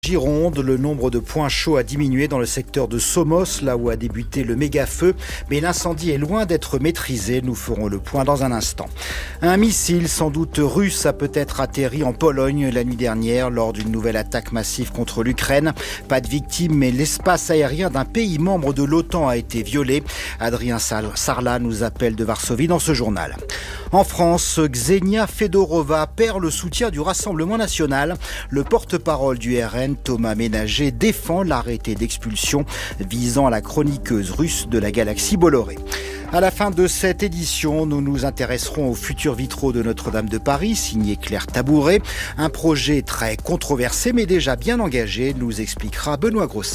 Gironde, le nombre de points chauds a diminué dans le secteur de Somos, là où a débuté le méga-feu, mais l'incendie est loin d'être maîtrisé. Nous ferons le point dans un instant. Un missile, sans doute russe, a peut-être atterri en Pologne la nuit dernière lors d'une nouvelle attaque massive contre l'Ukraine. Pas de victimes, mais l'espace aérien d'un pays membre de l'OTAN a été violé. Adrien Sarlat nous appelle de Varsovie dans ce journal. En France, Ksenia Fedorova perd le soutien du Rassemblement national. Le porte-parole du RN, Thomas Ménager, défend l'arrêté d'expulsion visant la chroniqueuse russe de la galaxie Bolloré. À la fin de cette édition, nous nous intéresserons aux futurs vitraux de Notre-Dame de Paris, signé Claire Tabouret. Un projet très controversé mais déjà bien engagé, nous expliquera Benoît Grossin.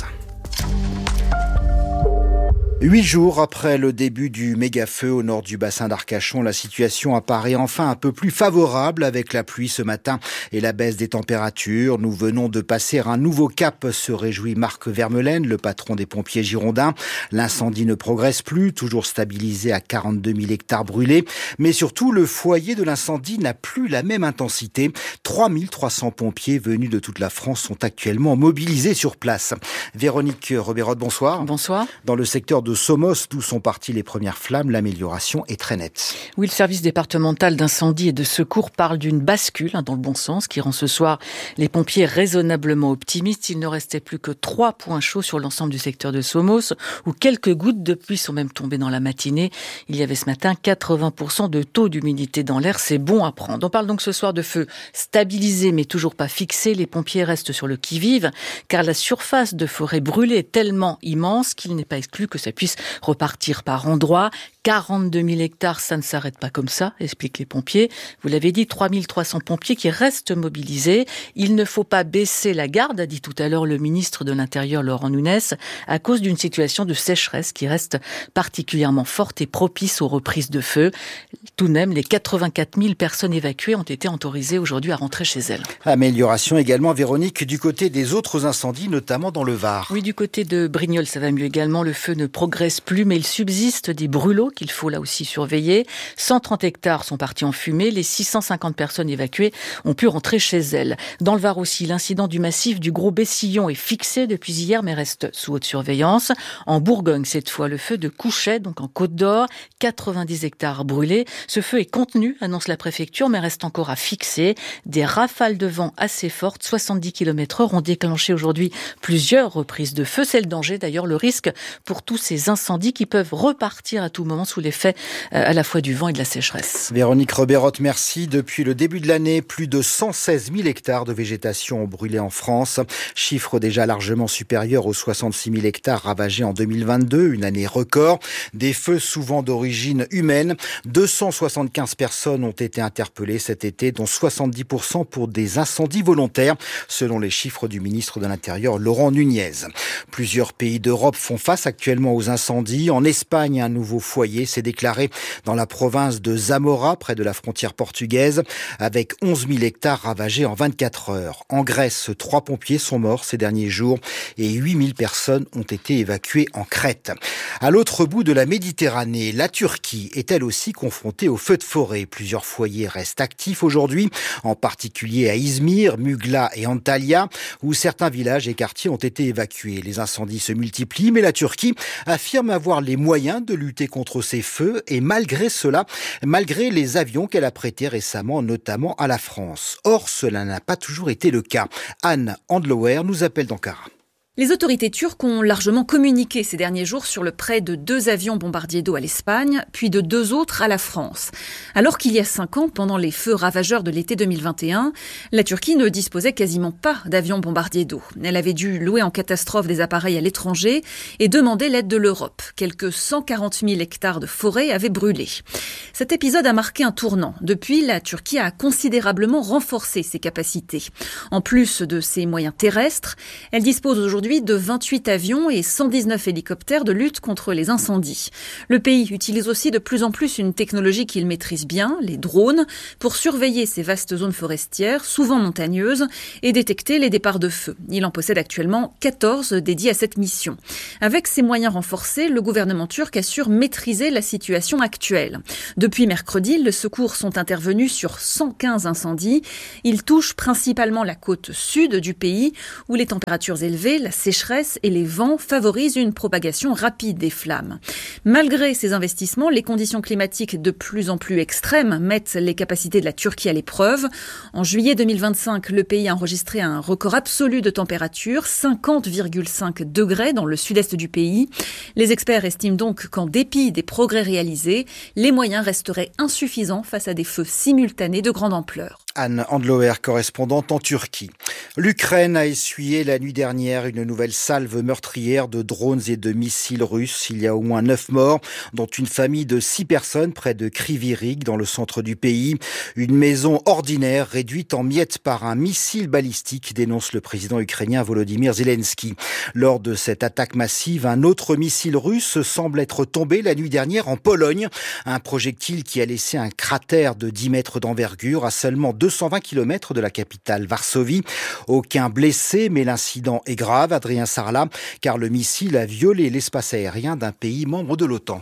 8 jours après le début du méga-feu au nord du bassin d'Arcachon, la situation apparaît enfin un peu plus favorable avec la pluie ce matin et la baisse des températures. Nous venons de passer un nouveau cap, se réjouit Marc Vermelaine, le patron des pompiers girondins. L'incendie ne progresse plus, toujours stabilisé à 42 000 hectares brûlés. Mais surtout, le foyer de l'incendie n'a plus la même intensité. 3 300 pompiers venus de toute la France sont actuellement mobilisés sur place. Véronique Roberotte, bonsoir. Bonsoir. Dans le secteur de Somos, d'où sont parties les premières flammes, l'amélioration est très nette. Oui, le service départemental d'incendie et de secours parle d'une bascule, dans le bon sens, qui rend ce soir les pompiers raisonnablement optimistes. Il ne restait plus que 3 points chauds sur l'ensemble du secteur de Somos, où quelques gouttes de pluie sont même tombées dans la matinée. Il y avait ce matin 80% de taux d'humidité dans l'air, c'est bon à prendre. On parle donc ce soir de feu stabilisé mais toujours pas fixé. Les pompiers restent sur le qui-vive, car la surface de forêt brûlée est tellement immense qu'il n'est pas exclu que ça puisse repartir par endroits. 42 000 hectares, ça ne s'arrête pas comme ça, expliquent les pompiers. Vous l'avez dit, 3 300 pompiers qui restent mobilisés. Il ne faut pas baisser la garde, a dit tout à l'heure le ministre de l'Intérieur, Laurent Nunez, à cause d'une situation de sécheresse qui reste particulièrement forte et propice aux reprises de feu. Tout de même, les 84 000 personnes évacuées ont été autorisées aujourd'hui à rentrer chez elles. Amélioration également, Véronique, du côté des autres incendies, notamment dans le Var. Oui, du côté de Brignoles, ça va mieux également. Le feu ne progresse plus, mais il subsiste des brûlots qu'il faut là aussi surveiller. 130 hectares sont partis en fumée. Les 650 personnes évacuées ont pu rentrer chez elles. Dans le Var aussi, l'incident du massif du Gros Bessillon est fixé depuis hier, mais reste sous haute surveillance. En Bourgogne, cette fois, le feu de Couchet, donc en Côte d'Or, 90 hectares brûlés. Ce feu est contenu, annonce la préfecture, mais reste encore à fixer. Des rafales de vent assez fortes, 70 km/h, ont déclenché aujourd'hui plusieurs reprises de feu. C'est le danger, d'ailleurs, le risque pour tous ces incendies qui peuvent repartir à tout moment sous l'effet à la fois du vent et de la sécheresse. Véronique Roberotte, merci. Depuis le début de l'année, plus de 116 000 hectares de végétation ont brûlé en France. Chiffre déjà largement supérieur aux 66 000 hectares ravagés en 2022, une année record. Des feux souvent d'origine humaine. 275 personnes ont été interpellées cet été, dont 70% pour des incendies volontaires, selon les chiffres du ministre de l'Intérieur, Laurent Nunez. Plusieurs pays d'Europe font face actuellement aux incendies. En Espagne, un nouveau foyer s'est déclaré dans la province de Zamora, près de la frontière portugaise, avec 11 000 hectares ravagés en 24 heures. En Grèce, 3 pompiers sont morts ces derniers jours et 8 000 personnes ont été évacuées en Crète. À l'autre bout de la Méditerranée, la Turquie est elle aussi confrontée aux feux de forêt. Plusieurs foyers restent actifs aujourd'hui, en particulier à Izmir, Mugla et Antalya, où certains villages et quartiers ont été évacués. Les incendies se multiplient, mais la Turquie affirme avoir les moyens de lutter contre ces feux et malgré cela, malgré les avions qu'elle a prêtés récemment, notamment à la France. Or, cela n'a pas toujours été le cas. Anne Andlower nous appelle d'Ankara. Les autorités turques ont largement communiqué ces derniers jours sur le prêt de 2 avions bombardiers d'eau à l'Espagne, puis de 2 autres à la France. Alors qu'il y a 5 ans, pendant les feux ravageurs de l'été 2021, la Turquie ne disposait quasiment pas d'avions bombardiers d'eau. Elle avait dû louer en catastrophe des appareils à l'étranger et demander l'aide de l'Europe. Quelques 140 000 hectares de forêt avaient brûlé. Cet épisode a marqué un tournant. Depuis, la Turquie a considérablement renforcé ses capacités. En plus de ses moyens terrestres, elle dispose aujourd'hui aujourd'hui de 28 avions et 119 hélicoptères de lutte contre les incendies. Le pays utilise aussi de plus en plus une technologie qu'il maîtrise bien, les drones, pour surveiller ces vastes zones forestières, souvent montagneuses, et détecter les départs de feu. Il en possède actuellement 14 dédiés à cette mission. Avec ces moyens renforcés, le gouvernement turc assure maîtriser la situation actuelle. Depuis mercredi, les secours sont intervenus sur 115 incendies. Ils touchent principalement la côte sud du pays, où les températures élevées, la sécheresse et les vents favorisent une propagation rapide des flammes. Malgré ces investissements, les conditions climatiques de plus en plus extrêmes mettent les capacités de la Turquie à l'épreuve. En juillet 2025, le pays a enregistré un record absolu de température, 50,5 degrés dans le sud-est du pays. Les experts estiment donc qu'en dépit des progrès réalisés, les moyens resteraient insuffisants face à des feux simultanés de grande ampleur. Anne Andloer, correspondante en Turquie. L'Ukraine a essuyé la nuit dernière une nouvelle salve meurtrière de drones et de missiles russes. Il y a au moins 9 morts, dont une famille de 6 personnes près de Kryvyi Rih, dans le centre du pays. Une maison ordinaire réduite en miettes par un missile balistique, dénonce le président ukrainien Volodymyr Zelensky. Lors de cette attaque massive, un autre missile russe semble être tombé la nuit dernière en Pologne. Un projectile qui a laissé un cratère de 10 mètres d'envergure à seulement 220 km de la capitale Varsovie. Aucun blessé, mais l'incident est grave, Adrien Sarlat, car le missile a violé l'espace aérien d'un pays membre de l'OTAN.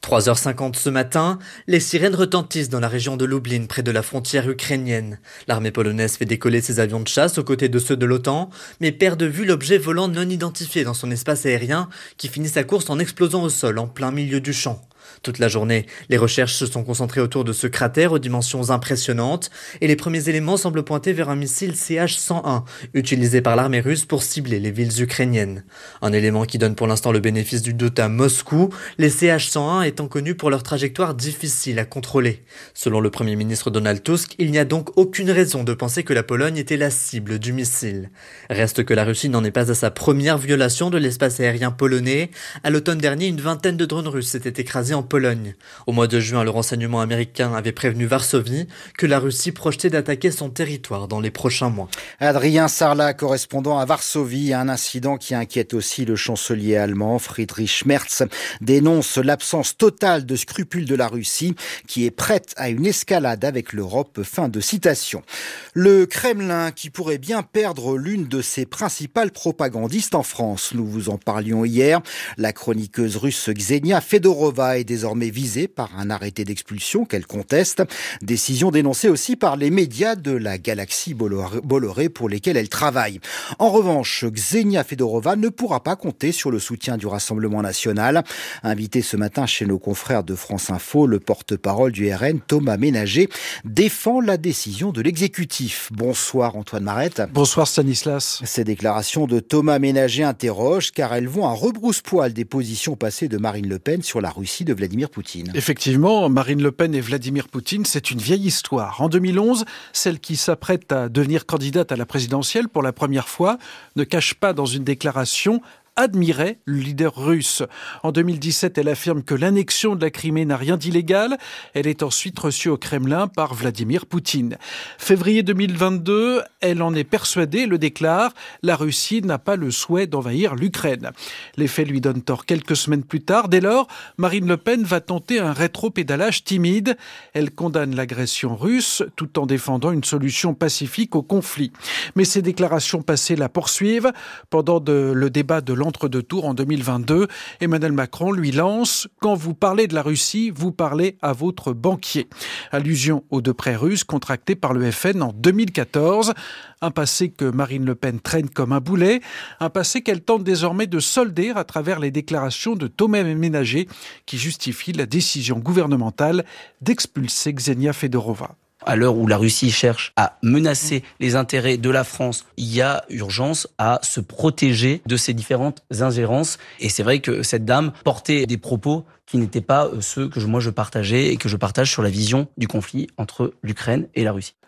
3h50 ce matin, les sirènes retentissent dans la région de Lublin, près de la frontière ukrainienne. L'armée polonaise fait décoller ses avions de chasse aux côtés de ceux de l'OTAN, mais perd de vue l'objet volant non identifié dans son espace aérien qui finit sa course en explosant au sol en plein milieu du champ. Toute la journée, les recherches se sont concentrées autour de ce cratère aux dimensions impressionnantes et les premiers éléments semblent pointer vers un missile CH-101 utilisé par l'armée russe pour cibler les villes ukrainiennes. Un élément qui donne pour l'instant le bénéfice du doute à Moscou, les CH-101 étant connus pour leur trajectoire difficile à contrôler. Selon le Premier ministre Donald Tusk, il n'y a donc aucune raison de penser que la Pologne était la cible du missile. Reste que la Russie n'en est pas à sa première violation de l'espace aérien polonais. À l'automne dernier, une vingtaine de drones russes s'étaient écrasés en Pologne. Au mois de juin, le renseignement américain avait prévenu Varsovie que la Russie projetait d'attaquer son territoire dans les prochains mois. Adrien Sarlat, correspondant à Varsovie, un incident qui inquiète aussi le chancelier allemand Friedrich Merz, dénonce l'absence totale de scrupules de la Russie qui est prête à une escalade avec l'Europe. Fin de citation. Le Kremlin qui pourrait bien perdre l'une de ses principales propagandistes en France. Nous vous en parlions hier. La chroniqueuse russe Ksenia Fedorova est désormais visée par un arrêté d'expulsion qu'elle conteste. Décision dénoncée aussi par les médias de la galaxie Bolloré pour lesquels elle travaille. En revanche, Ksenia Fedorova ne pourra pas compter sur le soutien du Rassemblement national. Invité ce matin chez nos confrères de France Info, le porte-parole du RN, Thomas Ménager, défend la décision de l'exécutif. Bonsoir Antoine Marette. Bonsoir Stanislas. Ces déclarations de Thomas Ménager interrogent car elles vont à rebrousse-poil des positions passées de Marine Le Pen sur la Russie de Vladimir Poutine. Effectivement, Marine Le Pen et Vladimir Poutine, c'est une vieille histoire. En 2011, celle qui s'apprête à devenir candidate à la présidentielle pour la première fois ne cache pas dans une déclaration admirait le leader russe. En 2017, elle affirme que l'annexion de la Crimée n'a rien d'illégal. Elle est ensuite reçue au Kremlin par Vladimir Poutine. Février 2022, elle en est persuadée, le déclare, la Russie n'a pas le souhait d'envahir l'Ukraine. Les faits lui donnent tort quelques semaines plus tard. Dès lors, Marine Le Pen va tenter un rétropédalage timide. Elle condamne l'agression russe tout en défendant une solution pacifique au conflit. Mais ces déclarations passées la poursuivent. Pendant le débat de l'entre-deux tours en 2022, Emmanuel Macron lui lance « Quand vous parlez de la Russie, vous parlez à votre banquier ». Allusion aux deux prêts russes contractés par le FN en 2014. Un passé que Marine Le Pen traîne comme un boulet. Un passé qu'elle tente désormais de solder à travers les déclarations de Thomas Ménager qui justifient la décision gouvernementale d'expulser Ksenia Fedorova. À l'heure où la Russie cherche à menacer les intérêts de la France, il y a urgence à se protéger de ces différentes ingérences. Et c'est vrai que cette dame portait des propos qui n'étaient pas ceux que moi je partageais et que je partage sur la vision du conflit entre l'Ukraine et la Russie.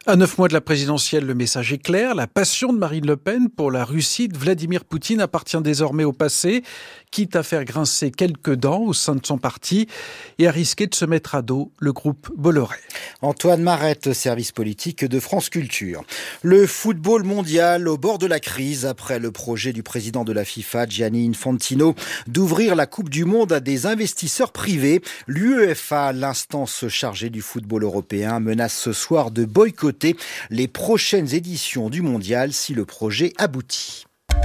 À 9 mois de la présidentielle, le message est clair. La passion de Marine Le Pen pour la Russie de Vladimir Poutine appartient désormais au passé, quitte à faire grincer quelques dents au sein de son parti et à risquer de se mettre à dos le groupe Bolloré. Antoine Marette, service politique de France Culture. Le football mondial au bord de la crise après le projet du président de la FIFA, Gianni Infantino, d'ouvrir la Coupe du Monde à des investisseurs privés. L'UEFA, l'instance chargée du football européen, menace ce soir de boycotter les prochaines éditions du mondial si le projet aboutit.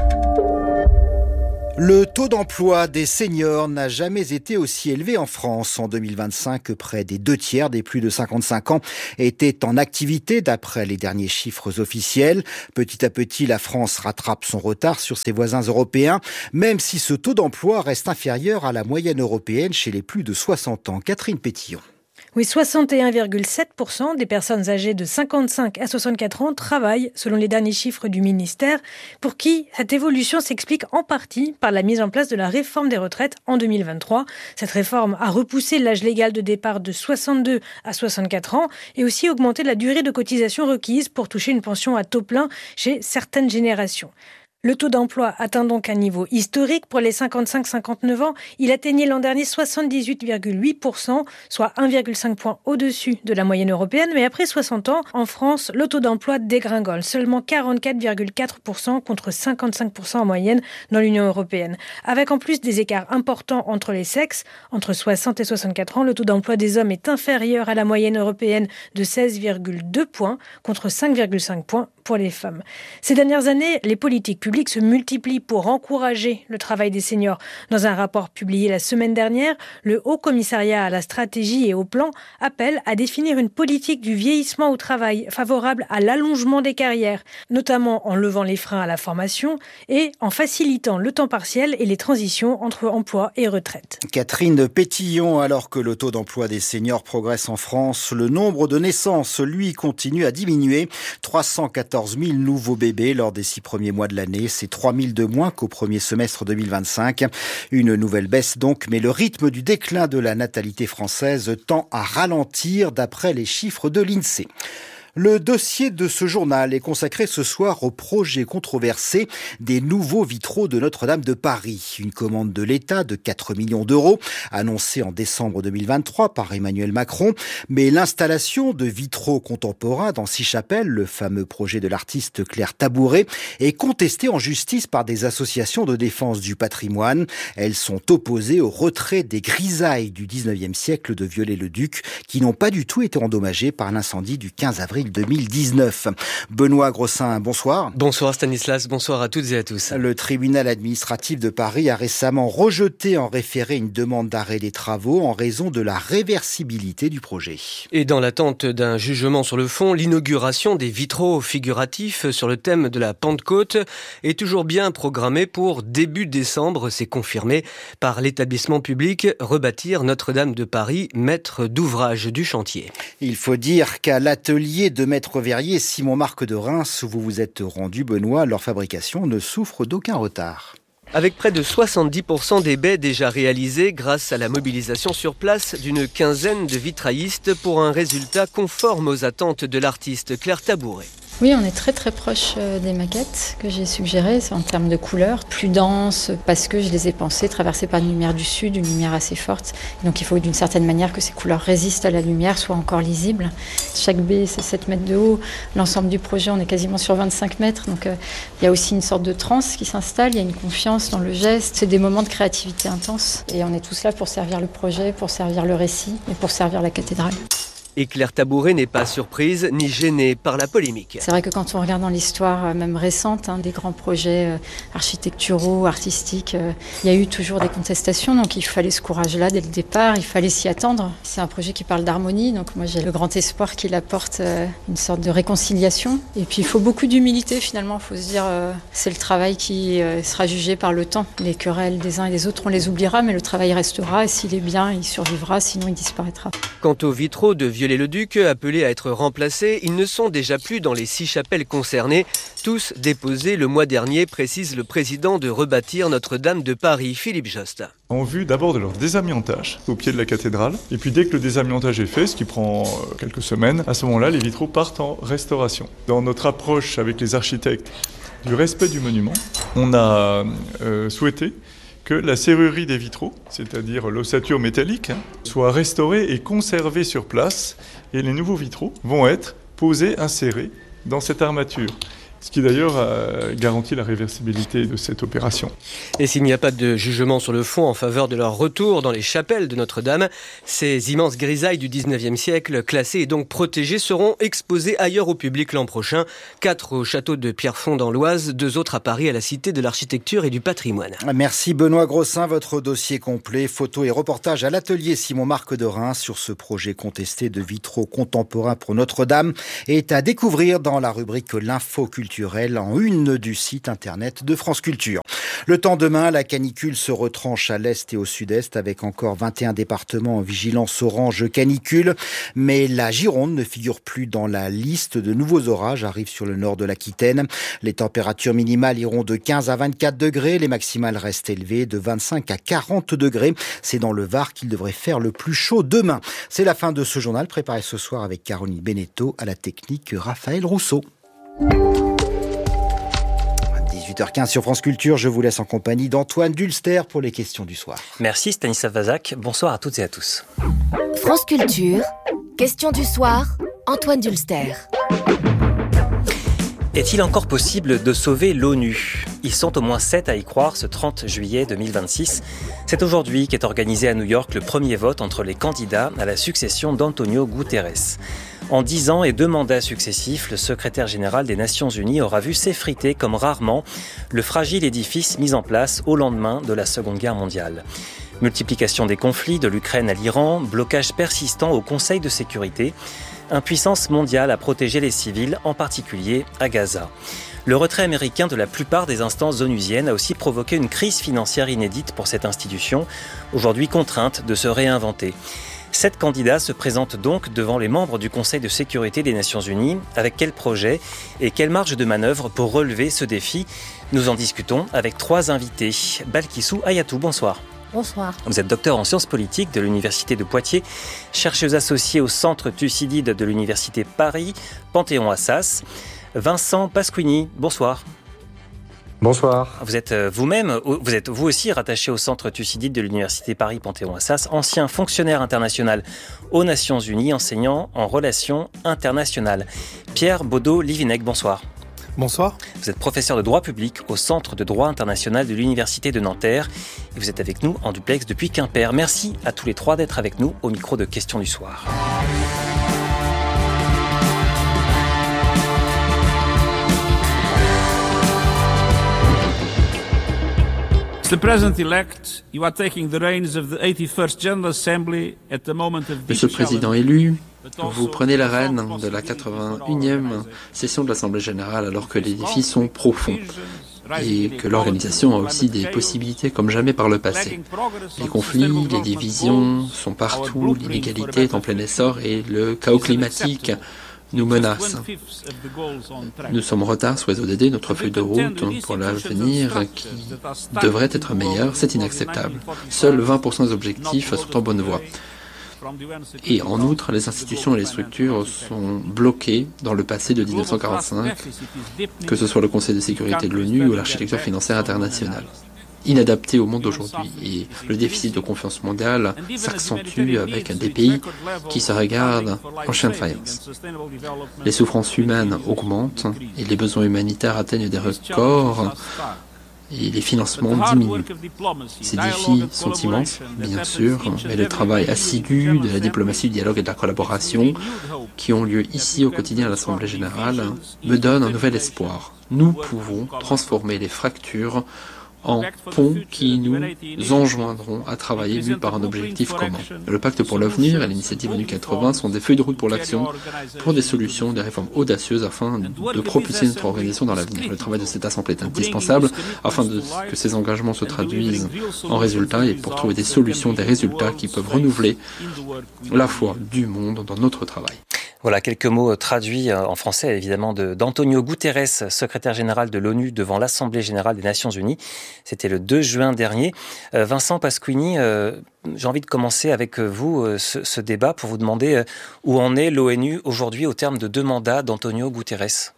Le taux d'emploi des seniors n'a jamais été aussi élevé en France. En 2025, près des 2/3 des plus de 55 ans étaient en activité d'après les derniers chiffres officiels. Petit à petit, la France rattrape son retard sur ses voisins européens, même si ce taux d'emploi reste inférieur à la moyenne européenne chez les plus de 60 ans. Catherine Pétillon. Oui, 61,7% des personnes âgées de 55 à 64 ans travaillent, selon les derniers chiffres du ministère, pour qui cette évolution s'explique en partie par la mise en place de la réforme des retraites en 2023. Cette réforme a repoussé l'âge légal de départ de 62 à 64 ans et aussi augmenté la durée de cotisation requise pour toucher une pension à taux plein chez certaines générations. Le taux d'emploi atteint donc un niveau historique pour les 55-59 ans. Il atteignait l'an dernier 78,8%, soit 1,5 point au-dessus de la moyenne européenne. Mais après 60 ans, en France, le taux d'emploi dégringole. Seulement 44,4% contre 55% en moyenne dans l'Union européenne. Avec en plus des écarts importants entre les sexes. Entre 60 et 64 ans, le taux d'emploi des hommes est inférieur à la moyenne européenne de 16,2 points contre 5,5 points pour les femmes. Ces dernières années, les politiques publiques se multiplient pour encourager le travail des seniors. Dans un rapport publié la semaine dernière, le Haut Commissariat à la stratégie et au plan appelle à définir une politique du vieillissement au travail favorable à l'allongement des carrières, notamment en levant les freins à la formation et en facilitant le temps partiel et les transitions entre emploi et retraite. Catherine Pétillon, alors que le taux d'emploi des seniors progresse en France, le nombre de naissances, lui, continue à diminuer. 314 000 nouveaux bébés lors des 6 premiers mois de l'année. C'est 3 000 de moins qu'au premier semestre 2025. Une nouvelle baisse donc, mais le rythme du déclin de la natalité française tend à ralentir d'après les chiffres de l'INSEE. Le dossier de ce journal est consacré ce soir au projet controversé des nouveaux vitraux de Notre-Dame de Paris. Une commande de l'État de 4 millions d'euros, annoncée en décembre 2023 par Emmanuel Macron. Mais l'installation de vitraux contemporains dans 6 chapelles, le fameux projet de l'artiste Claire Tabouret, est contestée en justice par des associations de défense du patrimoine. Elles sont opposées au retrait des grisailles du 19e siècle de Viollet-le-Duc, qui n'ont pas du tout été endommagées par l'incendie du 15 avril 2019. Benoît Grossin, bonsoir. Bonsoir Stanislas, bonsoir à toutes et à tous. Le tribunal administratif de Paris a récemment rejeté en référé une demande d'arrêt des travaux en raison de la réversibilité du projet. Et dans l'attente d'un jugement sur le fond, l'inauguration des vitraux figuratifs sur le thème de la Pentecôte est toujours bien programmée pour début décembre. C'est confirmé par l'établissement public Rebâtir Notre-Dame de Paris, maître d'ouvrage du chantier. Il faut dire qu'à l'atelier de Maître Verrier, Simon-Marc de Reims, où vous vous êtes rendu, Benoît, leur fabrication ne souffre d'aucun retard. Avec près de 70% des baies déjà réalisées grâce à la mobilisation sur place d'une quinzaine de vitraillistes pour un résultat conforme aux attentes de l'artiste Claire Tabouret. Oui, on est très très proche des maquettes que j'ai suggérées, c'est en termes de couleurs, plus denses, parce que je les ai pensées traversées par une lumière du sud, une lumière assez forte. Donc il faut d'une certaine manière que ces couleurs résistent à la lumière, soient encore lisibles. Chaque baie, c'est 7 mètres de haut. L'ensemble du projet, on est quasiment sur 25 mètres. Donc il y a aussi une sorte de transe qui s'installe, il y a une confiance dans le geste. C'est des moments de créativité intense. Et on est tous là pour servir le projet, pour servir le récit et pour servir la cathédrale. Et Claire Tabouret n'est pas surprise ni gênée par la polémique. C'est vrai que quand on regarde dans l'histoire même récente des grands projets architecturaux, artistiques, il y a eu toujours des contestations, donc il fallait ce courage-là dès le départ, il fallait s'y attendre. C'est un projet qui parle d'harmonie, donc moi j'ai le grand espoir qu'il apporte une sorte de réconciliation. Et puis il faut beaucoup d'humilité finalement, il faut se dire c'est le travail qui sera jugé par le temps. Les querelles des uns et des autres, on les oubliera, mais le travail restera et s'il est bien, il survivra, sinon il disparaîtra. Quant aux vitraux de Viollet-le-Duc, appelés à être remplacés, ils ne sont déjà plus dans les 6 chapelles concernées, tous déposés le mois dernier, précise le président de Rebâtir Notre-Dame de Paris, Philippe Jost. En vue d'abord de leur désamiantage au pied de la cathédrale, et puis dès que le désamiantage est fait, ce qui prend quelques semaines, à ce moment-là, les vitraux partent en restauration. Dans notre approche avec les architectes du respect du monument, on a souhaité que la serrurerie des vitraux, c'est-à-dire l'ossature métallique, soit restaurée et conservée sur place, et les nouveaux vitraux vont être posés, insérés dans cette armature. Ce qui d'ailleurs garantit la réversibilité de cette opération. Et s'il n'y a pas de jugement sur le fond en faveur de leur retour dans les chapelles de Notre-Dame, ces immenses grisailles du 19e siècle, classées et donc protégées, seront exposées ailleurs au public l'an prochain. 4 au château de Pierrefonds dans l'Oise, 2 autres à Paris à la Cité de l'Architecture et du Patrimoine. Merci Benoît Grossin, votre dossier complet, photos et reportages à l'atelier Simon-Marc de Reims sur ce projet contesté de vitraux contemporains pour Notre-Dame est à découvrir dans la rubrique L'info culturelle en une du site internet de France Culture. Le temps demain, la canicule se retranche à l'est et au sud-est avec encore 21 départements en vigilance orange canicule. Mais la Gironde ne figure plus dans la liste. De nouveaux orages arrivent sur le nord de l'Aquitaine. Les températures minimales iront de 15 à 24 degrés. Les maximales restent élevées de 25 à 40 degrés. C'est dans le Var qu'il devrait faire le plus chaud demain. C'est la fin de ce journal préparé ce soir avec Caroline Beneteau, à la technique Raphaël Rousseau. 18h15 sur France Culture, je vous laisse en compagnie d'Antoine Dulster pour les questions du soir. Merci Stanislas Vazak, bonsoir à toutes et à tous. France Culture, questions du soir, Antoine Dulster. Est-il encore possible de sauver l'ONU ? Ils sont au moins 7 à y croire ce 30 juillet 2026. C'est aujourd'hui qu'est organisé à New York le premier vote entre les candidats à la succession d'Antonio Guterres. En 10 ans et 2 mandats successifs, le secrétaire général des Nations Unies aura vu s'effriter comme rarement le fragile édifice mis en place au lendemain de la Seconde Guerre mondiale. Multiplication des conflits de l'Ukraine à l'Iran, blocage persistant au Conseil de sécurité, impuissance mondiale à protéger les civils, en particulier à Gaza. Le retrait américain de la plupart des instances onusiennes a aussi provoqué une crise financière inédite pour cette institution, aujourd'hui contrainte de se réinventer. 7 candidats se présentent donc devant les membres du Conseil de sécurité des Nations Unies. Avec quel projet et quelle marge de manœuvre pour relever ce défi ? Nous en discutons avec 3 invités. Balkissou Ayatou, bonsoir. Bonsoir. Vous êtes docteur en sciences politiques de l'Université de Poitiers, chercheuse associée au Centre Thucydide de l'Université Paris, Panthéon-Assas. Vincent Pasquini, bonsoir. Bonsoir. Vous êtes vous aussi rattaché au Centre Thucydide de l'Université Paris Panthéon-Assas, ancien fonctionnaire international aux Nations Unies, enseignant en relations internationales. Pierre Baudot-Livinec, bonsoir. Bonsoir. Vous êtes professeur de droit public au Centre de droit international de l'Université de Nanterre et vous êtes avec nous en duplex depuis Quimper. Merci à tous les 3 d'être avec nous au micro de Questions du soir. Mr. President-elect, you are taking the reins of the 81st General Assembly at the moment of Monsieur le Président élu, vous prenez la rêne de la 81e session de l'Assemblée générale alors que les défis sont profonds et que l'organisation a aussi des possibilités comme jamais par le passé. Les conflits, les divisions sont partout, l'inégalité est en plein essor et le chaos climatique nous menace. Nous sommes en retard sur les ODD, notre feuille de route pour l'avenir qui devrait être meilleure, c'est inacceptable. Seuls 20% des objectifs sont en bonne voie. Et en outre, les institutions et les structures sont bloquées dans le passé de 1945, que ce soit le Conseil de sécurité de l'ONU ou l'architecture financière internationale. Inadapté au monde d'aujourd'hui. Et le déficit de confiance mondiale s'accentue avec des pays qui se regardent en chien de faïence. Les souffrances humaines augmentent et les besoins humanitaires atteignent des records et les financements diminuent. Ces défis sont immenses, bien sûr, mais le travail assidu de la diplomatie, du dialogue et de la collaboration qui ont lieu ici au quotidien à l'Assemblée générale me donne un nouvel espoir. Nous pouvons transformer les fractures en ponts qui nous enjoindront à travailler mus par un objectif commun. Le Pacte pour l'avenir et l'initiative ONU 80 sont des feuilles de route pour l'action, pour des solutions, des réformes audacieuses afin de propulser notre organisation dans l'avenir. Le travail de cette Assemblée est indispensable afin que ces engagements se traduisent en résultats et pour trouver des solutions, des résultats qui peuvent renouveler la foi du monde dans notre travail. Voilà quelques mots traduits en français évidemment d'Antonio Guterres, secrétaire général de l'ONU devant l'Assemblée générale des Nations Unies. C'était le 2 juin dernier. Vincent Pasquini, j'ai envie de commencer avec vous ce débat pour vous demander où en est l'ONU aujourd'hui au terme de 2 mandats d'Antonio Guterres.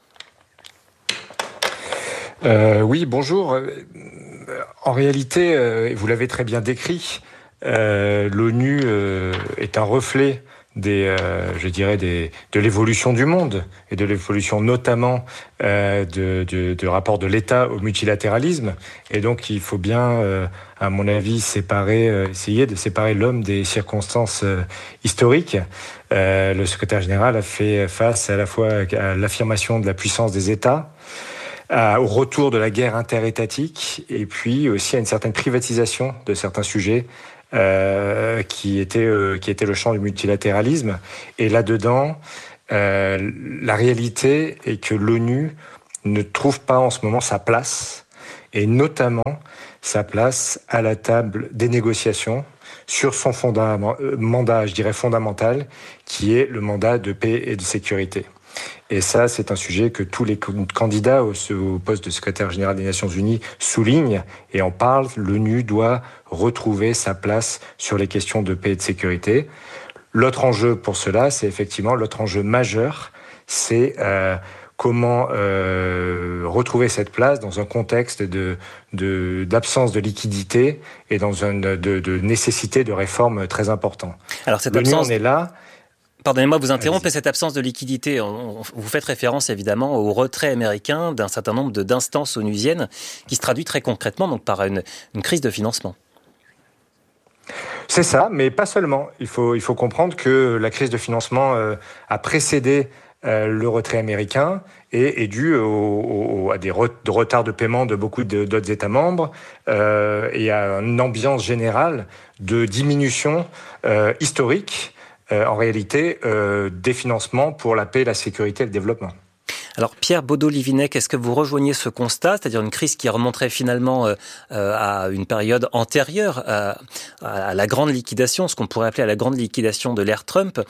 Oui, bonjour. En réalité, vous l'avez très bien décrit, l'ONU est un reflet de l'évolution du monde et de l'évolution notamment de rapport de l'État au multilatéralisme. Et donc, il faut bien, à mon avis, essayer de séparer l'homme des circonstances historiques. Le secrétaire général a fait face à la fois à l'affirmation de la puissance des États, au retour de la guerre interétatique et puis aussi à une certaine privatisation de certains sujets qui était le champ du multilatéralisme. Et là-dedans, la réalité est que l'ONU ne trouve pas en ce moment sa place, et notamment sa place à la table des négociations sur son mandat, je dirais fondamental, qui est le mandat de paix et de sécurité. Et ça, c'est un sujet que tous les candidats au poste de secrétaire général des Nations Unies soulignent et en parlent. L'ONU doit retrouver sa place sur les questions de paix et de sécurité. L'autre enjeu pour cela, c'est effectivement l'autre enjeu majeur, c'est comment retrouver cette place dans un contexte d'absence de liquidité et dans de nécessité de réformes très importants. Alors cette l'ONU absence... en est là. Pardonnez-moi de vous interrompre, mais cette absence de liquidité, vous faites référence évidemment au retrait américain d'un certain nombre d'instances onusiennes qui se traduit très concrètement donc par une crise de financement. C'est ça, mais pas seulement. Il faut comprendre que la crise de financement a précédé le retrait américain et est due à des retards de paiement de beaucoup d'autres États membres et à une ambiance générale de diminution historique en réalité, des financements pour la paix, la sécurité et le développement. Alors Pierre Baudot-Livinec, est-ce que vous rejoignez ce constat, c'est-à-dire une crise qui remonterait finalement à une période antérieure à la grande liquidation, ce qu'on pourrait appeler à la grande liquidation de l'ère Trump,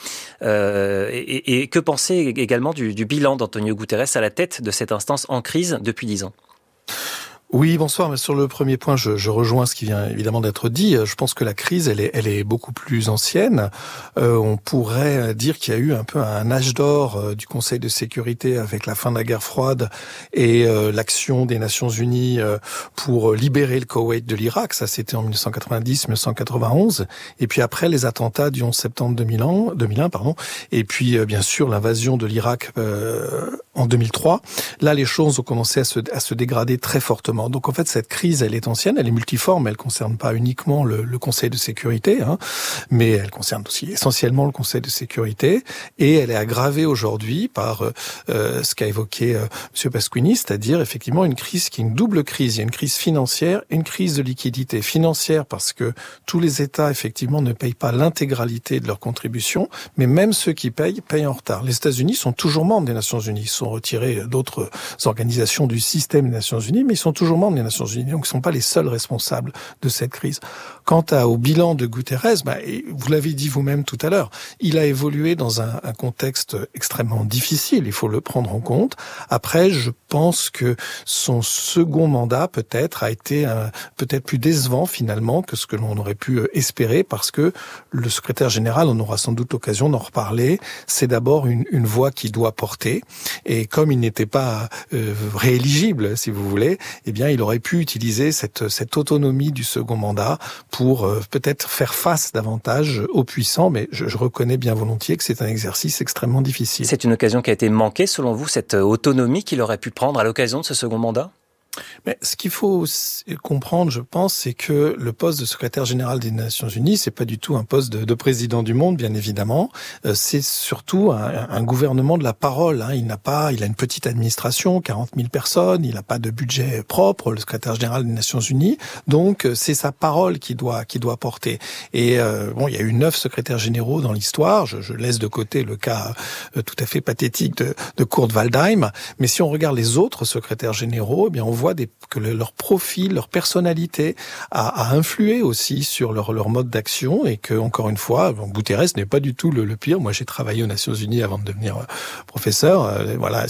et que penser également du bilan d'Antonio Guterres à la tête de cette instance en crise depuis 10 ans ? Oui, bonsoir. Mais sur le premier point, je rejoins ce qui vient évidemment d'être dit. Je pense que la crise, elle est beaucoup plus ancienne. On pourrait dire qu'il y a eu un peu un âge d'or du Conseil de sécurité avec la fin de la guerre froide et l'action des Nations Unies pour libérer le Koweït de l'Irak. Ça, c'était en 1990-1991. Et puis après, les attentats du 11 septembre 2001, et puis bien sûr l'invasion de l'Irak en 2003. Là, les choses ont commencé à se dégrader très fortement. Donc en fait, cette crise, elle est ancienne, elle est multiforme, elle concerne pas uniquement le Conseil de sécurité, mais elle concerne aussi essentiellement le Conseil de sécurité, et elle est aggravée aujourd'hui par ce qu'a évoqué M. Pasquini, c'est-à-dire effectivement une crise qui est une double crise. Il y a une crise financière et une crise de liquidité. Financière parce que tous les États effectivement ne payent pas l'intégralité de leur contribution, mais même ceux qui payent en retard. Les États-Unis sont toujours membres des Nations Unies, ils sont retirés d'autres organisations du système des Nations Unies, mais ils sont toujours membres des Nations Unies, donc ils ne sont pas les seuls responsables de cette crise. Quant au bilan de Guterres, vous l'avez dit vous-même tout à l'heure, il a évolué dans un contexte extrêmement difficile, il faut le prendre en compte. Après, je pense que son second mandat peut-être a été peut-être plus décevant finalement que ce que l'on aurait pu espérer, parce que le secrétaire général, on aura sans doute l'occasion d'en reparler, c'est d'abord une voix qui doit porter, et comme il n'était pas rééligible, si vous voulez, eh bien, il aurait pu utiliser cette autonomie du second mandat pour peut-être faire face davantage aux puissants, mais je reconnais bien volontiers que c'est un exercice extrêmement difficile. C'est une occasion qui a été manquée, selon vous, cette autonomie qu'il aurait pu prendre à l'occasion de ce second mandat ? Mais ce qu'il faut comprendre, je pense, c'est que le poste de secrétaire général des Nations Unies, c'est pas du tout un poste de président du monde, bien évidemment. C'est surtout un gouvernement de la parole. Il a une petite administration, 40 000 personnes. Il n'a pas de budget propre, le secrétaire général des Nations Unies. Donc, c'est sa parole qui doit porter. Et il y a eu 9 secrétaires généraux dans l'histoire. Je laisse de côté le cas tout à fait pathétique de Kurt Waldheim. Mais si on regarde les autres secrétaires généraux, eh bien, on voit que leur profil, leur personnalité a influé aussi sur leur mode d'action et que, encore une fois, Guterres n'est pas du tout le pire. Moi, j'ai travaillé aux Nations Unies avant de devenir professeur.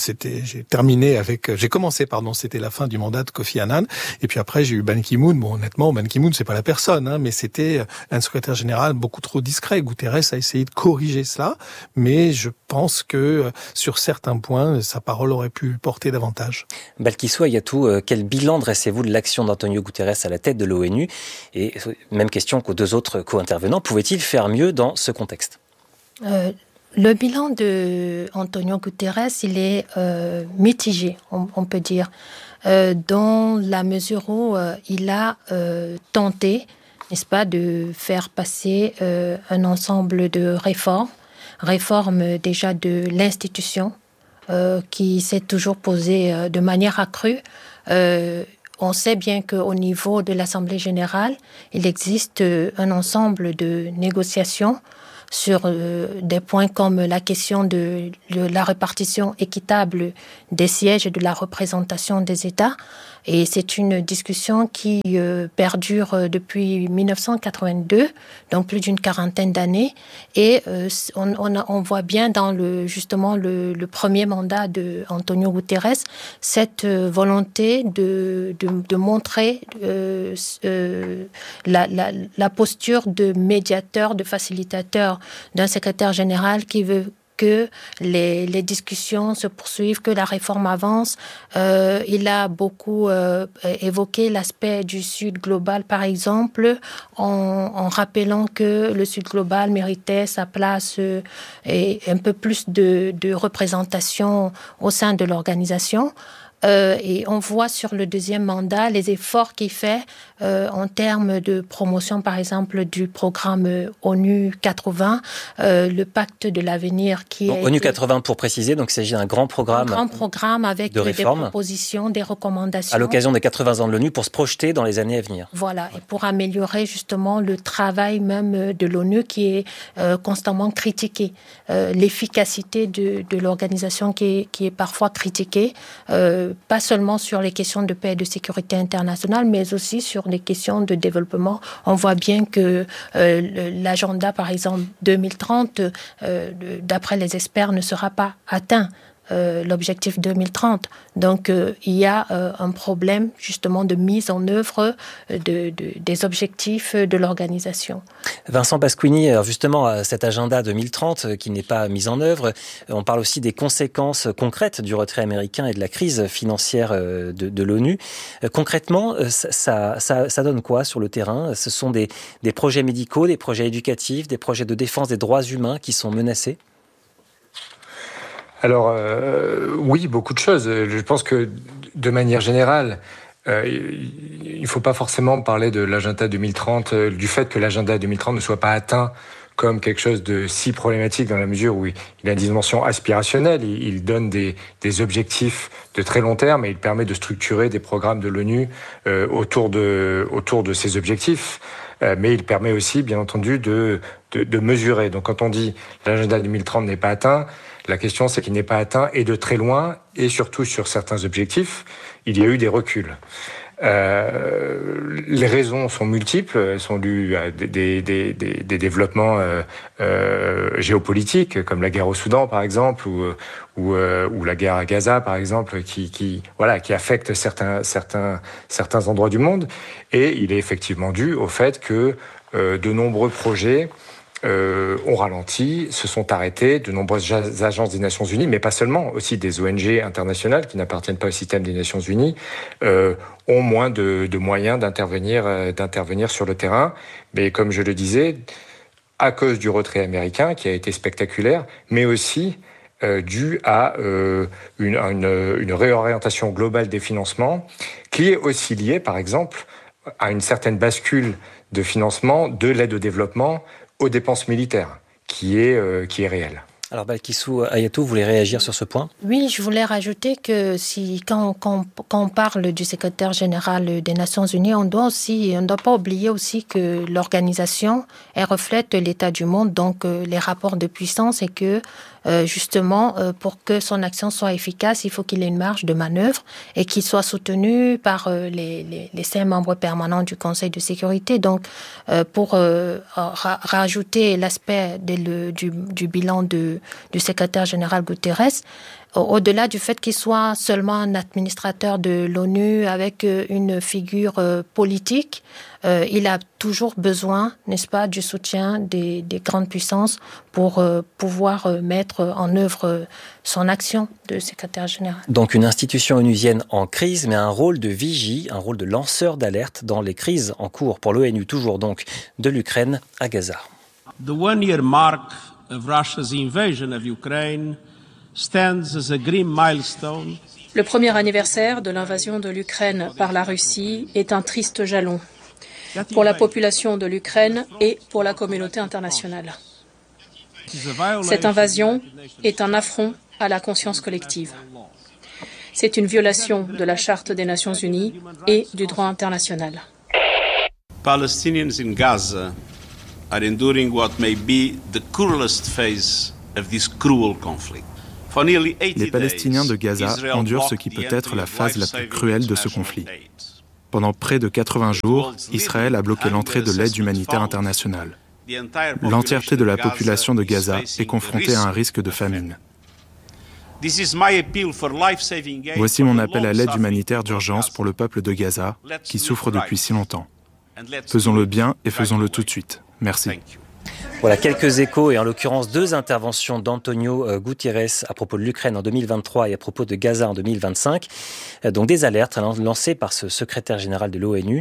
J'ai commencé, c'était la fin du mandat de Kofi Annan. Et puis après, j'ai eu Ban Ki-moon. Bon, honnêtement, Ban Ki-moon, c'est pas la personne, mais c'était un secrétaire général beaucoup trop discret. Guterres a essayé de corriger cela, mais je pense que sur certains points, sa parole aurait pu porter davantage. Balkissou Ayatou, quel bilan dressez-vous de l'action d'Antonio Guterres à la tête de l'ONU? Et même question qu'aux 2 autres co-intervenants, pouvait-il faire mieux dans ce contexte? Le bilan de Antonio Guterres, il est mitigé, on peut dire, dans la mesure où il a tenté, n'est-ce pas, de faire passer un ensemble de réformes déjà de l'institution, qui s'est toujours posée de manière accrue. On sait bien qu'au niveau de l'Assemblée générale, il existe un ensemble de négociations sur des points comme la question de la répartition équitable des sièges et de la représentation des États. Et c'est une discussion qui perdure depuis 1982, donc plus d'une quarantaine d'années. Et on voit bien dans le premier mandat de Antonio Guterres cette volonté de montrer la posture de médiateur, de facilitateur d'un secrétaire général qui veut que les discussions se poursuivent, que la réforme avance. Il a beaucoup évoqué l'aspect du Sud global, par exemple, en rappelant que le Sud global méritait sa place et un peu plus de représentation au sein de l'organisation. Et on voit sur le deuxième mandat les efforts qu'il fait en termes de promotion, par exemple, du programme ONU 80, le pacte de l'avenir qui est... ONU 80, pour préciser, donc il s'agit d'un grand programme avec de réforme, des propositions, des recommandations. À l'occasion des 80 ans de l'ONU pour se projeter dans les années à venir. Voilà, et pour améliorer justement le travail même de l'ONU qui est constamment critiqué. L'efficacité de l'organisation qui est parfois critiquée, pas seulement sur les questions de paix et de sécurité internationale, mais aussi sur les questions de développement. On voit bien que l'agenda, par exemple, 2030, d'après les experts, ne sera pas atteint. L'objectif 2030. Donc, il y a un problème justement de mise en œuvre des objectifs de l'organisation. Vincent Pasquini, justement, cet agenda 2030 qui n'est pas mis en œuvre, on parle aussi des conséquences concrètes du retrait américain et de la crise financière de l'ONU. Concrètement, ça donne quoi sur le terrain? Ce sont des projets médicaux, des projets éducatifs, des projets de défense des droits humains qui sont menacés? Alors, oui, beaucoup de choses. Je pense que, de manière générale, il ne faut pas forcément parler de l'agenda 2030, du fait que l'agenda 2030 ne soit pas atteint comme quelque chose de si problématique dans la mesure où il a une dimension aspirationnelle. Il donne des objectifs de très long terme et il permet de structurer des programmes de l'ONU autour de ces objectifs. Mais il permet aussi, bien entendu, de mesurer. Donc, quand on dit l'agenda 2030 n'est pas atteint, la question, c'est qu'il n'est pas atteint et de très loin, et surtout sur certains objectifs, il y a eu des reculs. Les raisons sont multiples, elles sont dues à des développements géopolitiques, comme la guerre au Soudan, par exemple, ou la guerre à Gaza, par exemple, qui affecte certains endroits du monde. Et il est effectivement dû au fait que de nombreux projets ont ralenti, se sont arrêtés, de nombreuses agences des Nations Unies, mais pas seulement, aussi des ONG internationales qui n'appartiennent pas au système des Nations Unies, ont moins de moyens d'intervenir sur le terrain. Mais comme je le disais, à cause du retrait américain qui a été spectaculaire, mais aussi due à une réorientation globale des financements qui est aussi liée, par exemple, à une certaine bascule de financement de l'aide au développement aux dépenses militaires, qui est réelle. Alors Balkissou Ayatou, vous voulez réagir sur ce point ? Oui, je voulais rajouter que quand on parle du secrétaire général des Nations Unies, on ne doit pas oublier aussi que l'organisation, elle reflète l'état du monde, donc les rapports de puissance, et que justement, pour que son action soit efficace, il faut qu'il ait une marge de manœuvre et qu'il soit soutenu par les 5 membres permanents du Conseil de sécurité. Donc, pour rajouter l'aspect du bilan du secrétaire général Guterres, au-delà du fait qu'il soit seulement un administrateur de l'ONU avec une figure politique, il a toujours besoin, n'est-ce pas, du soutien des grandes puissances pour pouvoir mettre en œuvre son action de secrétaire général. Donc une institution onusienne en crise, mais un rôle de vigie, un rôle de lanceur d'alerte dans les crises en cours pour l'ONU, toujours donc de l'Ukraine à Gaza. The one-year mark of Russia's invasion of Ukraine stands as a grim milestone. Le premier anniversaire de l'invasion de l'Ukraine par la Russie est un triste jalon pour la population de l'Ukraine et pour la communauté internationale. Cette invasion est un affront à la conscience collective. C'est une violation de la Charte des Nations Unies et du droit international. Palestinians in Gaza are enduring what may be the cruelest phase of this cruel conflict. Les Palestiniens de Gaza endurent ce qui peut être la phase la plus cruelle de ce conflit. Pendant près de 80 jours, Israël a bloqué l'entrée de l'aide humanitaire internationale. L'entièreté de la population de Gaza est confrontée à un risque de famine. Voici mon appel à l'aide humanitaire d'urgence pour le peuple de Gaza, qui souffre depuis si longtemps. Faisons-le bien et faisons-le tout de suite. Merci. Voilà quelques échos et en l'occurrence 2 interventions d'Antonio Guterres à propos de l'Ukraine en 2023 et à propos de Gaza en 2025. Donc des alertes lancées par ce secrétaire général de l'ONU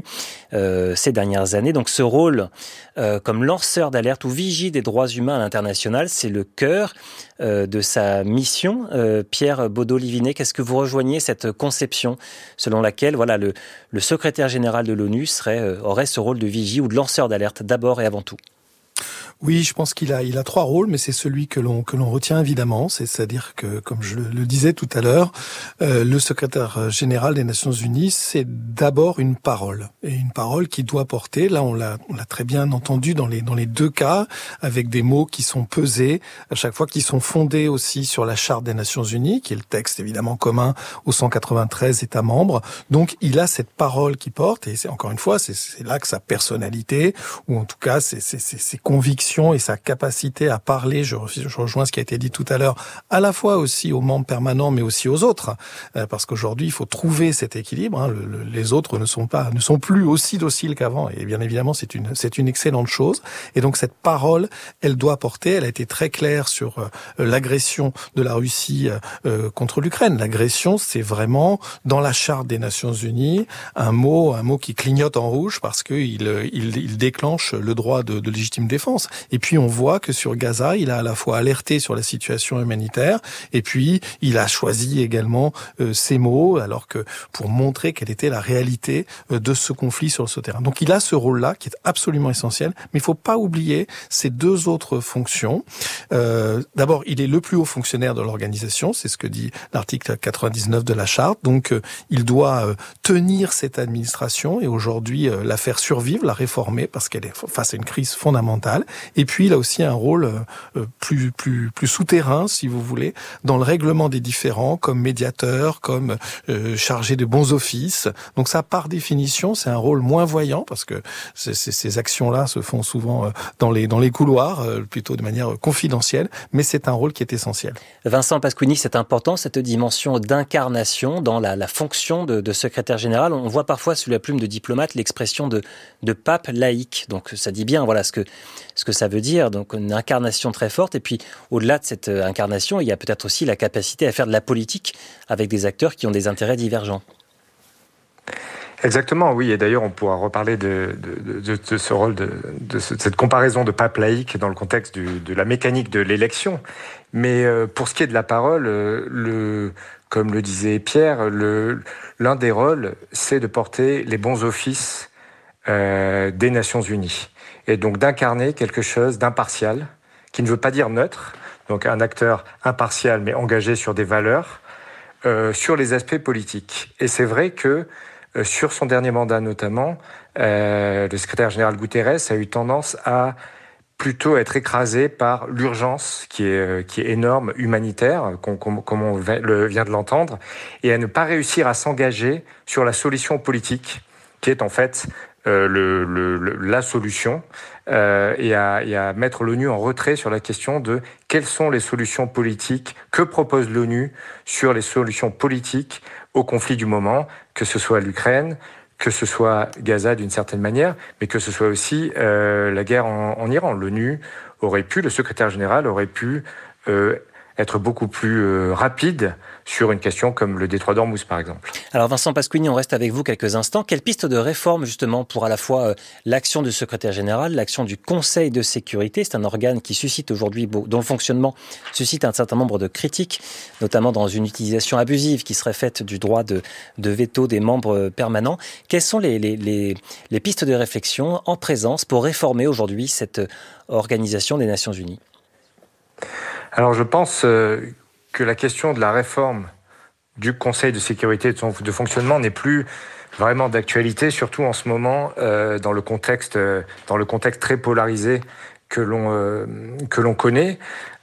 ces dernières années. Donc ce rôle comme lanceur d'alerte ou vigie des droits humains à l'international, c'est le cœur de sa mission. Pierre Baudot-Livinet, qu'est-ce que vous rejoignez cette conception selon laquelle voilà, le secrétaire général de l'ONU aurait ce rôle de vigie ou de lanceur d'alerte d'abord et avant tout ? Oui, je pense qu'il a 3 rôles, mais c'est celui que l'on retient évidemment. C'est-à-dire que, comme je le disais tout à l'heure, le secrétaire général des Nations Unies, c'est d'abord une parole. Et une parole qui doit porter, là on l'a très bien entendu dans les 2 cas, avec des mots qui sont pesés, à chaque fois qui sont fondés aussi sur la Charte des Nations Unies, qui est le texte évidemment commun aux 193 États membres. Donc il a cette parole qui porte, et c'est encore une fois, c'est là que sa personnalité, ou en tout cas ses convictions et sa capacité à parler, je rejoins ce qui a été dit tout à l'heure, à la fois aussi aux membres permanents mais aussi aux autres, parce qu'aujourd'hui il faut trouver cet équilibre, les autres ne sont plus aussi dociles qu'avant, et bien évidemment c'est une excellente chose, et donc cette parole, elle doit porter, elle a été très claire sur l'agression de la Russie contre l'Ukraine. L'agression, c'est vraiment dans la Charte des Nations Unies un mot qui clignote en rouge parce que il déclenche le droit de légitime défense. Et puis on voit que sur Gaza, il a à la fois alerté sur la situation humanitaire, et puis il a choisi également ces mots, alors que pour montrer quelle était la réalité de ce conflit sur ce terrain. Donc il a ce rôle-là qui est absolument essentiel, mais il faut pas oublier ces 2 autres fonctions. D'abord, il est le plus haut fonctionnaire de l'organisation, c'est ce que dit l'article 99 de la Charte. Donc il doit tenir cette administration et aujourd'hui la faire survivre, la réformer, parce qu'elle est face à une crise fondamentale. Et puis, il a aussi un rôle plus souterrain, si vous voulez, dans le règlement des différends, comme médiateur, comme chargé de bons offices. Donc ça, par définition, c'est un rôle moins voyant, parce que ces actions-là se font souvent dans les couloirs, plutôt de manière confidentielle, mais c'est un rôle qui est essentiel. Vincent Pasquini, c'est important, cette dimension d'incarnation dans la fonction de secrétaire général. On voit parfois sous la plume de diplomate l'expression de pape laïque. Donc ça dit bien voilà ce que ça veut dire, donc une incarnation très forte. Et puis au-delà de cette incarnation, il y a peut-être aussi la capacité à faire de la politique avec des acteurs qui ont des intérêts divergents. Exactement, oui. Et d'ailleurs, on pourra reparler de ce rôle, de cette comparaison de pape laïque dans le contexte de la mécanique de l'élection. Mais pour ce qui est de la parole, comme le disait Pierre, l'un des rôles, c'est de porter les bons offices des Nations Unies. Et donc d'incarner quelque chose d'impartial, qui ne veut pas dire neutre, donc un acteur impartial mais engagé sur des valeurs, sur les aspects politiques. Et c'est vrai que sur son dernier mandat notamment, le secrétaire général Guterres a eu tendance à plutôt être écrasé par l'urgence qui est énorme, humanitaire, comme on vient de l'entendre, et à ne pas réussir à s'engager sur la solution politique, qui est en fait la solution, et à mettre l'ONU en retrait sur la question de quelles sont les solutions politiques, que propose l'ONU sur les solutions politiques au conflit du moment, que ce soit l'Ukraine, que ce soit Gaza d'une certaine manière, mais que ce soit aussi la guerre en Iran. L'ONU le secrétaire général aurait pu être beaucoup plus rapide sur une question comme le détroit d'Ormuz, par exemple. Alors Vincent Pasquini, on reste avec vous quelques instants. Quelle piste de réforme, justement, pour à la fois l'action du secrétaire général, l'action du Conseil de sécurité? C'est un organe qui suscite aujourd'hui, dont le fonctionnement suscite un certain nombre de critiques, notamment dans une utilisation abusive qui serait faite du droit de veto des membres permanents. Quelles sont les pistes de réflexion en présence pour réformer aujourd'hui cette organisation des Nations Unies? Alors je pense que la question de la réforme du Conseil de sécurité de fonctionnement n'est plus vraiment d'actualité, surtout en ce moment dans le contexte très polarisé que l'on connaît.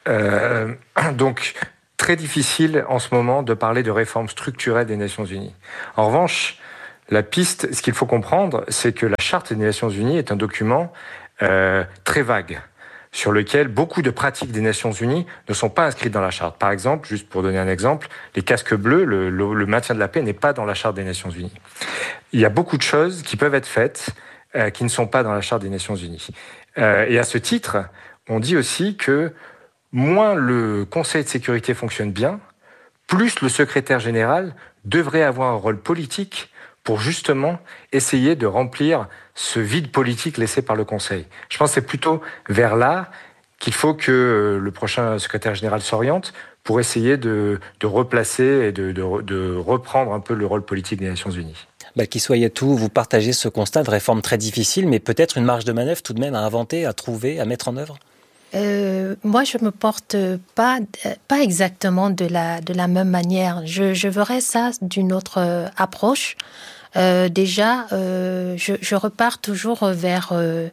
Donc très difficile en ce moment de parler de réforme structurelle des Nations Unies. En revanche, ce qu'il faut comprendre, c'est que la Charte des Nations Unies est un document très vague, sur lequel beaucoup de pratiques des Nations Unies ne sont pas inscrites dans la Charte. Par exemple, juste pour donner un exemple, les casques bleus, le maintien de la paix n'est pas dans la Charte des Nations Unies. Il y a beaucoup de choses qui peuvent être faites qui ne sont pas dans la Charte des Nations Unies. Et à ce titre, on dit aussi que moins le Conseil de sécurité fonctionne bien, plus le secrétaire général devrait avoir un rôle politique pour justement essayer de remplir ce vide politique laissé par le Conseil. Je pense que c'est plutôt vers là qu'il faut que le prochain secrétaire général s'oriente pour essayer de replacer et de reprendre un peu le rôle politique des Nations Unies. Belkis Ouayatou, vous partagez ce constat de réforme très difficile, mais peut-être une marge de manœuvre tout de même à inventer, à trouver, à mettre en œuvre? Moi, je me porte pas exactement de la même manière. Je verrais ça d'une autre approche. Déjà, je repars toujours vers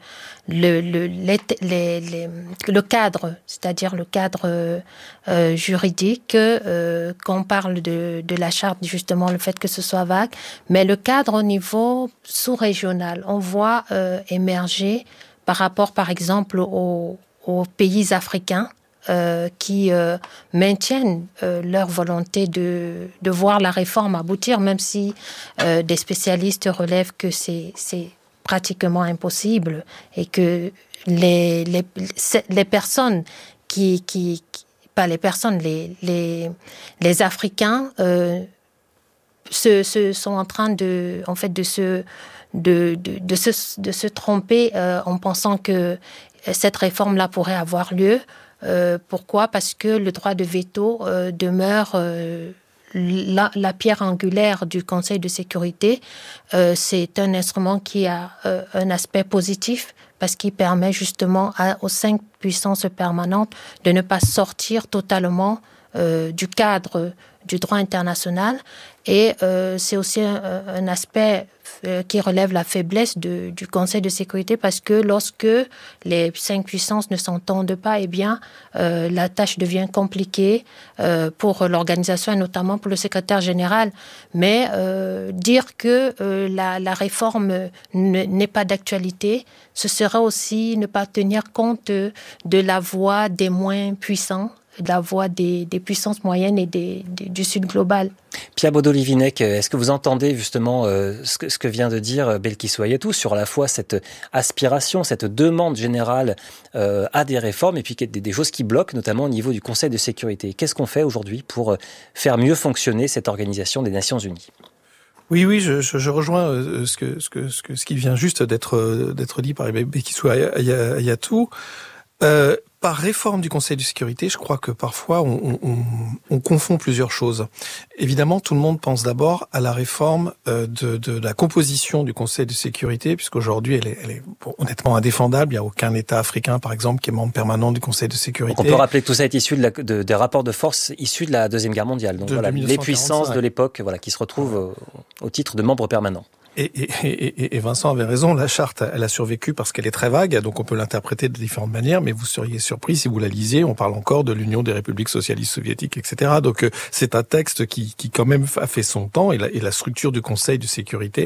le cadre, c'est-à-dire le cadre juridique. Quand on parle de la charte, justement, le fait que ce soit vague, mais le cadre au niveau sous-régional, on voit émerger par rapport, par exemple, aux pays africains qui maintiennent leur volonté de voir la réforme aboutir, même si des spécialistes relèvent que c'est pratiquement impossible et que les personnes pas les personnes, les Africains sont en train de se tromper en pensant que cette réforme-là pourrait avoir lieu. Pourquoi? Parce que le droit de veto demeure la pierre angulaire du Conseil de sécurité. C'est un instrument qui a un aspect positif parce qu'il permet justement aux 5 puissances permanentes de ne pas sortir totalement du cadre du droit international. Et c'est aussi un aspect qui relève la faiblesse du Conseil de sécurité parce que lorsque les 5 puissances ne s'entendent pas, eh bien, la tâche devient compliquée pour l'organisation et notamment pour le secrétaire général. Mais dire que la réforme n'est pas d'actualité, ce serait aussi ne pas tenir compte de la voix des moins puissants, de la voix des puissances moyennes et du Sud global. Pierre Baudot-Livinec, est-ce que vous entendez justement ce que vient de dire Belkis Ouayatou sur à la fois cette aspiration, cette demande générale à des réformes et puis des choses qui bloquent, notamment au niveau du Conseil de sécurité? Qu'est-ce qu'on fait aujourd'hui pour faire mieux fonctionner cette organisation des Nations Unies? Oui, je rejoins ce qui vient juste d'être dit par Bekisou Ayatou. Par réforme du Conseil de sécurité, je crois que parfois on confond plusieurs choses. Évidemment, tout le monde pense d'abord à la réforme de la composition du Conseil de sécurité, puisqu'aujourd'hui elle est honnêtement indéfendable. Il n'y a aucun État africain, par exemple, qui est membre permanent du Conseil de sécurité. Donc on peut rappeler que tout ça est issu des rapports de force issus de la Deuxième Guerre mondiale. Donc voilà, les puissances de l'époque, voilà, qui se retrouvent au titre de membres permanents. Et Vincent avait raison, la charte, elle a survécu parce qu'elle est très vague, donc on peut l'interpréter de différentes manières, mais vous seriez surpris si vous la lisiez, on parle encore de l'Union des républiques socialistes soviétiques, etc. Donc c'est un texte qui quand même a fait son temps, et la structure du Conseil de sécurité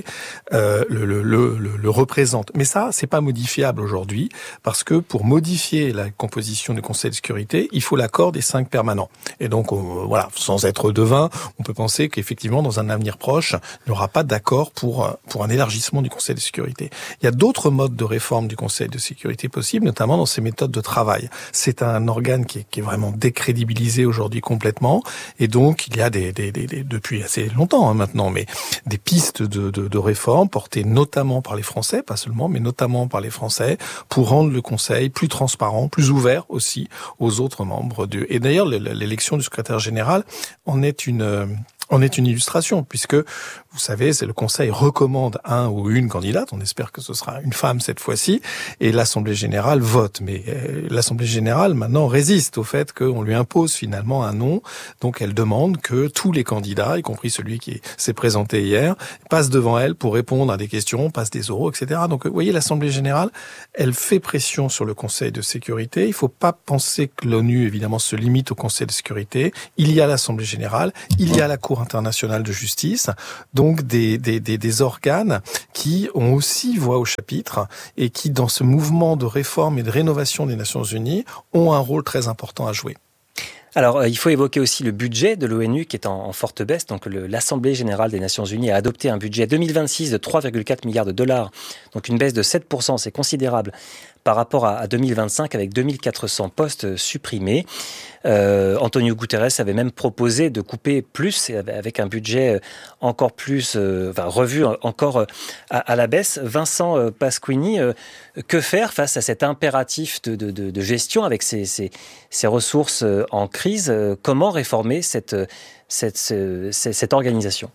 le représente. Mais ça, c'est pas modifiable aujourd'hui, parce que pour modifier la composition du Conseil de sécurité, il faut l'accord des 5 permanents. Et donc, voilà, sans être devin, on peut penser qu'effectivement, dans un avenir proche, il n'y aura pas d'accord pour un élargissement du Conseil de sécurité. Il y a d'autres modes de réforme du Conseil de sécurité possibles, notamment dans ses méthodes de travail. C'est un organe qui est vraiment décrédibilisé aujourd'hui complètement, et donc il y a depuis assez longtemps maintenant, mais des pistes de réforme portées notamment par les Français, pas seulement, mais notamment par les Français, pour rendre le Conseil plus transparent, plus ouvert aussi aux autres membres Et d'ailleurs, l'élection du secrétaire général en est une illustration, puisque, vous savez, le Conseil recommande un ou une candidate, on espère que ce sera une femme cette fois-ci, et l'Assemblée générale vote. Mais l'Assemblée générale, maintenant, résiste au fait qu'on lui impose finalement un nom, donc elle demande que tous les candidats, y compris celui qui s'est présenté hier, passent devant elle pour répondre à des questions, passent des oraux, etc. Donc, vous voyez, l'Assemblée générale, elle fait pression sur le Conseil de sécurité. Il ne faut pas penser que l'ONU, évidemment, se limite au Conseil de sécurité. Il y a l'Assemblée générale, il y a la Cour internationale de justice, donc des organes qui ont aussi voix au chapitre et qui, dans ce mouvement de réforme et de rénovation des Nations Unies, ont un rôle très important à jouer. Alors, il faut évoquer aussi le budget de l'ONU qui est en forte baisse. Donc, l'Assemblée générale des Nations Unies a adopté un budget 2026 de 3,4 milliards de dollars. Donc, une baisse de 7%, c'est considérable par rapport à 2025 avec 2400 postes supprimés. Antonio Guterres avait même proposé de couper plus avec un budget encore plus revu encore à la baisse. Vincent Pasquini, que faire face à cet impératif de gestion avec ces ressources en crise? Comment réformer cette organisation?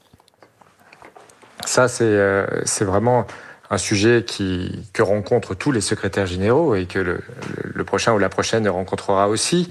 Ça, c'est vraiment un sujet que rencontrent tous les secrétaires généraux et que le prochain ou la prochaine rencontrera aussi.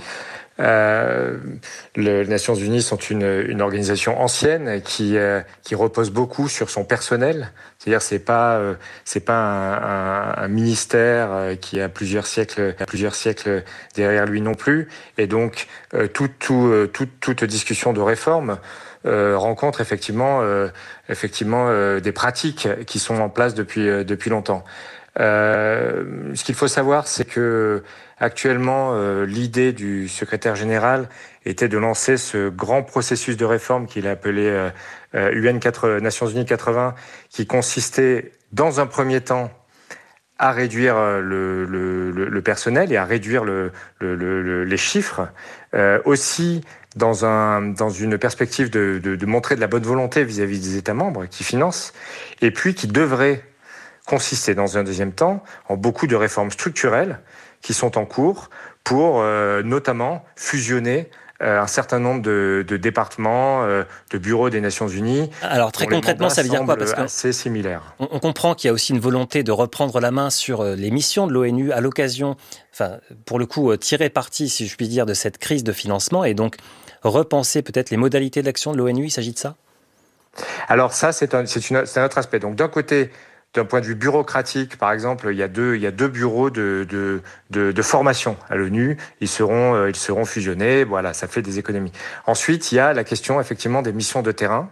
Les Nations Unies sont une organisation ancienne qui repose beaucoup sur son personnel. C'est-à-dire c'est pas un ministère qui a plusieurs siècles derrière lui non plus. Et donc toute discussion de réforme rencontre effectivement des pratiques qui sont en place depuis longtemps. Ce qu'il faut savoir, c'est que actuellement, l'idée du secrétaire général était de lancer ce grand processus de réforme qu'il a appelé Nations Unies 80, qui consistait dans un premier temps à réduire le personnel et à réduire les chiffres, aussi dans une perspective de montrer de la bonne volonté vis-à-vis des États membres qui financent, et puis qui devrait consister dans un deuxième temps en beaucoup de réformes structurelles qui sont en cours pour notamment fusionner un certain nombre de départements, de bureaux des Nations Unies. Alors très concrètement, ça veut dire quoi? Parce que assez similaire. On comprend qu'il y a aussi une volonté de reprendre la main sur les missions de l'ONU à l'occasion, pour le coup, tirer parti, si je puis dire, de cette crise de financement et donc repenser peut-être les modalités d'action de l'ONU. Il s'agit de ça? Alors ça, c'est un autre aspect. Donc d'un côté, d'un point de vue bureaucratique, par exemple, il y a deux bureaux de formation à l'ONU. Ils seront fusionnés. Voilà, ça fait des économies. Ensuite, il y a la question effectivement des missions de terrain.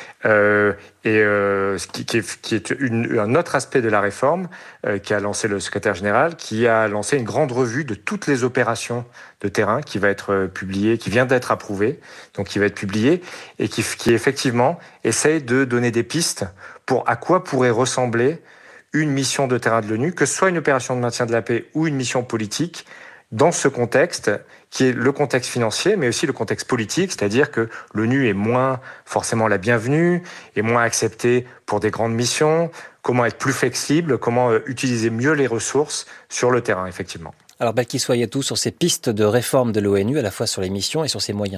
Ce qui est un autre aspect de la réforme qu'a lancé le secrétaire général, qui a lancé une grande revue de toutes les opérations de terrain qui va être publiée, qui vient d'être approuvée, donc qui va être publiée, et qui effectivement essaye de donner des pistes pour à quoi pourrait ressembler une mission de terrain de l'ONU, que ce soit une opération de maintien de la paix ou une mission politique, dans ce contexte qui est le contexte financier, mais aussi le contexte politique, c'est-à-dire que l'ONU est moins forcément la bienvenue, est moins acceptée pour des grandes missions, comment être plus flexible, comment utiliser mieux les ressources sur le terrain, effectivement. Alors, Balkis Ouayatou, sur ces pistes de réforme de l'ONU, à la fois sur les missions et sur ses moyens.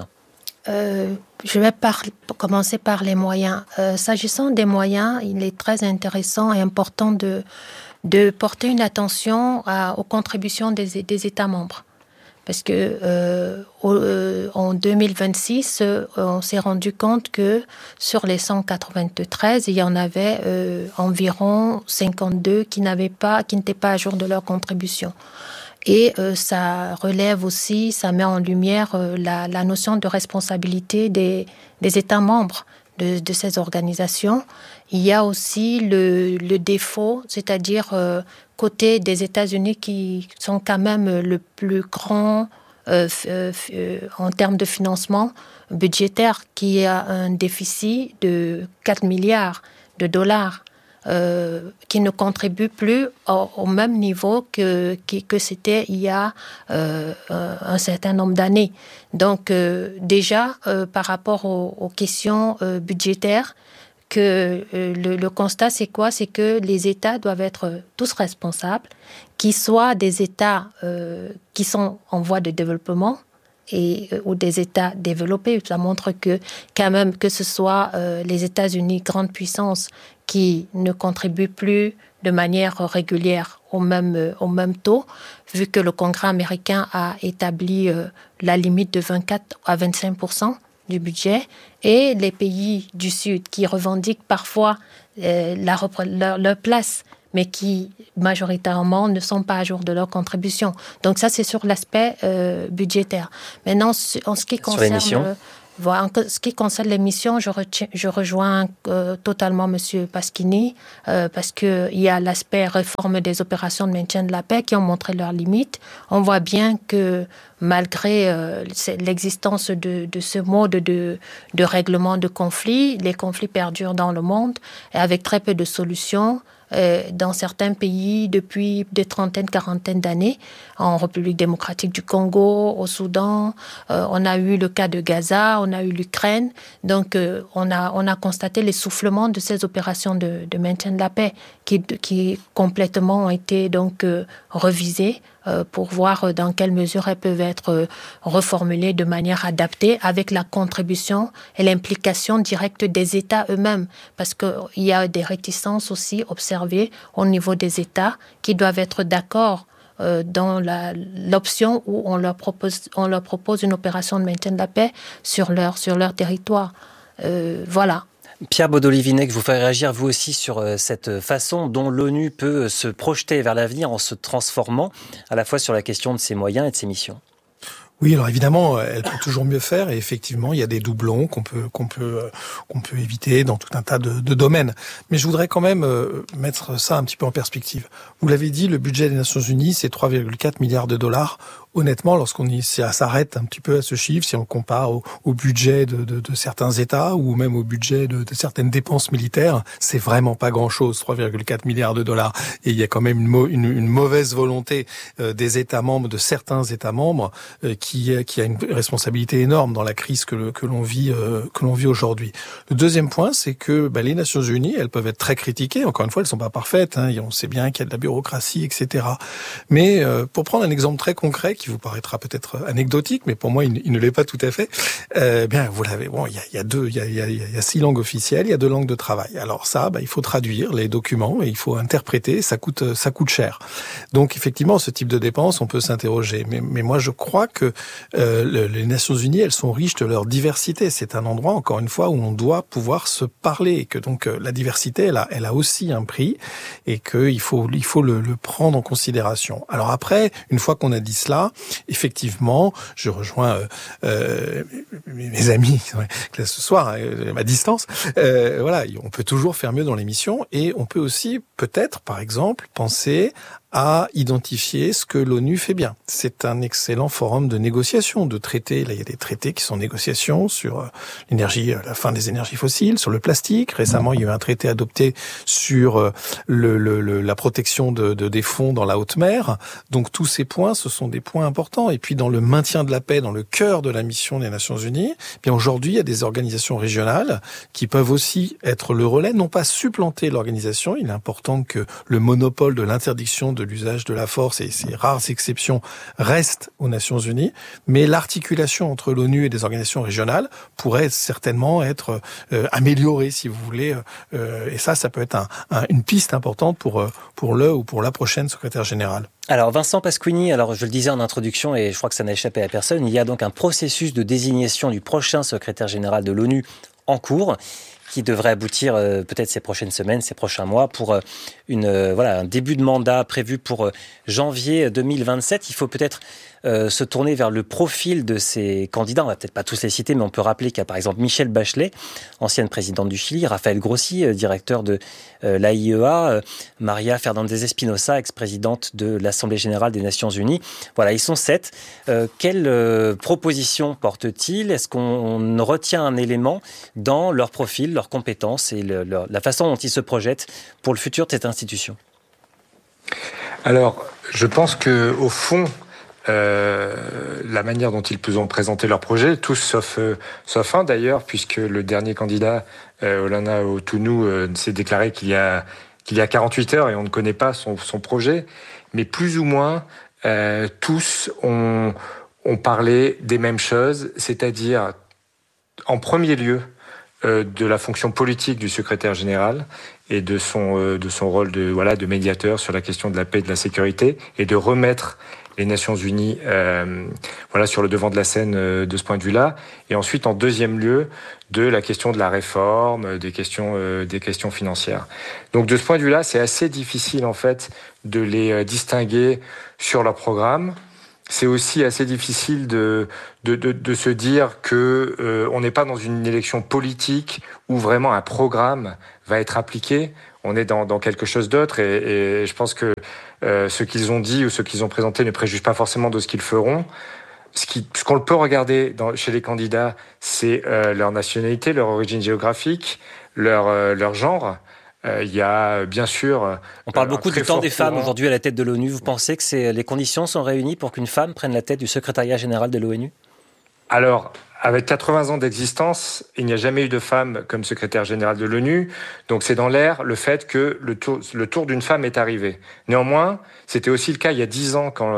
Je vais commencer par les moyens. S'agissant des moyens, il est très intéressant et important de porter une attention aux contributions des États membres. Parce que en 2026, on s'est rendu compte que sur les 193, il y en avait environ 52 qui n'étaient pas à jour de leur contribution. Et ça relève aussi, ça met en lumière la notion de responsabilité des États membres de ces organisations. Il y a aussi le défaut, c'est-à-dire côté des États-Unis qui sont quand même le plus grand en termes de financement budgétaire, qui a un déficit de 4 milliards de dollars. Qui ne contribue plus au même niveau que c'était il y a un certain nombre d'années. Donc déjà, par rapport aux questions budgétaires, que le constat, c'est quoi? C'est que les États doivent être tous responsables, qu'ils soient des États qui sont en voie de développement, ou des États développés. Ça montre que quand même que ce soit les États-Unis, grande puissance, qui ne contribuent plus de manière régulière au même taux, vu que le Congrès américain a établi la limite de 24 à 25% du budget, et les pays du Sud qui revendiquent parfois leur place, mais qui majoritairement ne sont pas à jour de leur contribution. Donc ça, c'est sur l'aspect budgétaire. Maintenant, en ce qui concerne... Sur les missions. En ce qui concerne les missions, je rejoins totalement M. Pasquini, parce qu'il y a l'aspect réforme des opérations de maintien de la paix qui ont montré leurs limites. On voit bien que malgré l'existence de ce mode de règlement de conflits, les conflits perdurent dans le monde avec très peu de solutions. Dans certains pays depuis des trentaines, quarantaines d'années, en République démocratique du Congo, au Soudan, on a eu le cas de Gaza, on a eu l'Ukraine. Donc on a constaté l'essoufflement de ces opérations de maintien de la paix qui complètement ont été donc revisées pour voir dans quelle mesure elles peuvent être reformulées de manière adaptée avec la contribution et l'implication directe des États eux-mêmes. Parce qu'il y a des réticences aussi observées au niveau des États qui doivent être d'accord dans l'option où on leur propose une opération de maintien de la paix sur leur territoire. Voilà. Pierre Baudolivinec, vous ferez réagir vous aussi sur cette façon dont l'ONU peut se projeter vers l'avenir en se transformant, à la fois sur la question de ses moyens et de ses missions. Oui, alors évidemment, elle peut toujours mieux faire, et effectivement, il y a des doublons qu'on peut éviter dans tout un tas de domaines. Mais je voudrais quand même mettre ça un petit peu en perspective. Vous l'avez dit, le budget des Nations Unies, c'est 3,4 milliards de dollars. Honnêtement, lorsqu'on s'arrête un petit peu à ce chiffre, si on compare au budget de certains États ou même au budget de certaines dépenses militaires, c'est vraiment pas grand-chose, 3,4 milliards de dollars. Et il y a quand même une mauvaise volonté des États membres, de certains États membres, qui a une responsabilité énorme dans la crise que l'on vit aujourd'hui. Le deuxième point, c'est que les Nations Unies, elles peuvent être très critiquées. Encore une fois, elles sont pas parfaites. Et on sait bien qu'il y a de la bureaucratie, etc. Mais pour prendre un exemple très concret qui vous paraîtra peut-être anecdotique, mais pour moi, il ne l'est pas tout à fait. Vous l'avez. Bon, il y a 6 langues officielles, il y a 2 langues de travail. Alors ça, il faut traduire les documents et il faut interpréter. Ça coûte cher. Donc effectivement, ce type de dépenses, on peut s'interroger. Mais moi, je crois que les Nations Unies, elles sont riches de leur diversité. C'est un endroit, encore une fois, où on doit pouvoir se parler, et que donc la diversité, elle a aussi un prix, et qu'il faut le prendre en considération. Alors après, une fois qu'on a dit cela, effectivement, je rejoins mes amis ce soir à ma distance. Voilà, on peut toujours faire mieux dans l'émission, et on peut aussi peut-être, par exemple, penser à identifier ce que l'ONU fait bien. C'est un excellent forum de négociation, de traités. Là, il y a des traités qui sont en négociation sur l'énergie, la fin des énergies fossiles, sur le plastique. Récemment, il y a eu un traité adopté sur la protection des fonds dans la haute mer. Donc tous ces points, ce sont des points importants. Et puis dans le maintien de la paix, dans le cœur de la mission des Nations Unies, bien aujourd'hui, il y a des organisations régionales qui peuvent aussi être le relais, non pas supplanter l'organisation. Il est important que le monopole de l'interdiction de l'usage de la force et ces rares exceptions restent aux Nations Unies, mais l'articulation entre l'ONU et des organisations régionales pourrait certainement être améliorée, si vous voulez, et ça peut être une piste importante pour le ou pour la prochaine secrétaire générale. Alors Vincent Pasquini, alors je le disais en introduction et je crois que ça n'a échappé à personne, il y a donc un processus de désignation du prochain secrétaire général de l'ONU en cours, qui devrait aboutir peut-être ces prochaines semaines, ces prochains mois, pour un début de mandat prévu pour janvier 2027. Il faut peut-être se tourner vers le profil de ces candidats. On va peut-être pas tous les citer, mais on peut rappeler qu'il y a par exemple Michelle Bachelet, ancienne présidente du Chili, Raphaël Grossi, directeur de l'AIEA, Maria Fernandez Espinosa, ex-présidente de l'Assemblée générale des Nations Unies. Voilà, ils sont 7. Quelle proposition portent-ils ? Est-ce qu'on retient un élément dans leur profil, leurs compétences et la façon dont ils se projettent pour le futur de cette institution ? Alors, je pense que au fond, la manière dont ils ont présenté leur projet, tous sauf un d'ailleurs, puisque le dernier candidat, Olana Otunu, s'est déclaré qu'il y a 48 heures et on ne connaît pas son projet, mais plus ou moins tous ont parlé des mêmes choses, c'est-à-dire en premier lieu de la fonction politique du secrétaire général et de son rôle de médiateur sur la question de la paix et de la sécurité, et de remettre les Nations Unies sur le devant de la scène de ce point de vue-là. Et ensuite, en deuxième lieu, de la question de la réforme, des questions financières. Donc de ce point de vue-là, c'est assez difficile en fait de les distinguer sur leur programme. C'est aussi assez difficile de se dire que on n'est pas dans une élection politique où vraiment un programme va être appliqué. On est dans quelque chose d'autre, et je pense que ce qu'ils ont dit ou ce qu'ils ont présenté ne préjuge pas forcément de ce qu'ils feront. Ce qu'on peut regarder chez les candidats, c'est leur nationalité, leur origine géographique, leur genre. Il y a bien sûr... On parle beaucoup du temps des femmes aujourd'hui à la tête de l'ONU. Vous pensez que les conditions sont réunies pour qu'une femme prenne la tête du secrétariat général de l'ONU ? Alors, avec 80 ans d'existence, il n'y a jamais eu de femme comme secrétaire général de l'ONU. Donc c'est dans l'air le fait que le tour d'une femme est arrivé. Néanmoins, c'était aussi le cas il y a 10 ans quand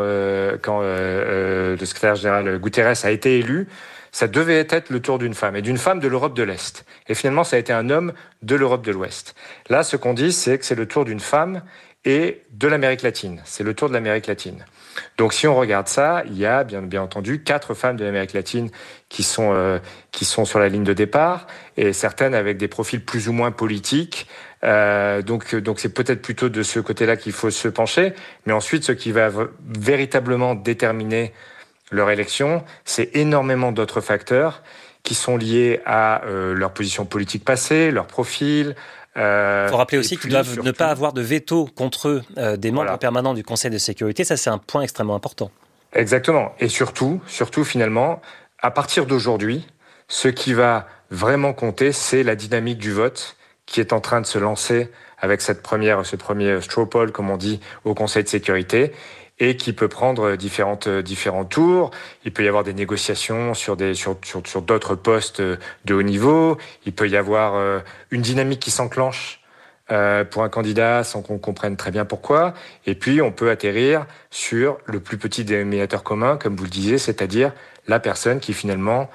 le secrétaire général Guterres a été élu. Ça devait être le tour d'une femme, et d'une femme de l'Europe de l'Est. Et finalement, ça a été un homme de l'Europe de l'Ouest. Là, ce qu'on dit, c'est que c'est le tour d'une femme et de l'Amérique latine. C'est le tour de l'Amérique latine. Donc si on regarde ça, il y a bien entendu 4 femmes de l'Amérique latine qui sont sur la ligne de départ, et certaines avec des profils plus ou moins politiques. Donc c'est peut-être plutôt de ce côté-là qu'il faut se pencher. Mais ensuite, ce qui va véritablement déterminer leur élection, c'est énormément d'autres facteurs qui sont liés à leur position politique passée, leur profil. Il faut rappeler aussi qu'ils doivent ne pas avoir de veto contre eux des membres permanents du Conseil de sécurité. Ça, c'est un point extrêmement important. Exactement. Et surtout, finalement, à partir d'aujourd'hui, ce qui va vraiment compter, c'est la dynamique du vote qui est en train de se lancer avec ce premier straw poll, comme on dit, au Conseil de sécurité, et qui peut prendre différents tours. Il peut y avoir des négociations sur d'autres postes de haut niveau. Il peut y avoir une dynamique qui s'enclenche pour un candidat sans qu'on comprenne très bien pourquoi. Et puis, on peut atterrir sur le plus petit dénominateur commun, comme vous le disiez, c'est-à-dire la personne qui finalement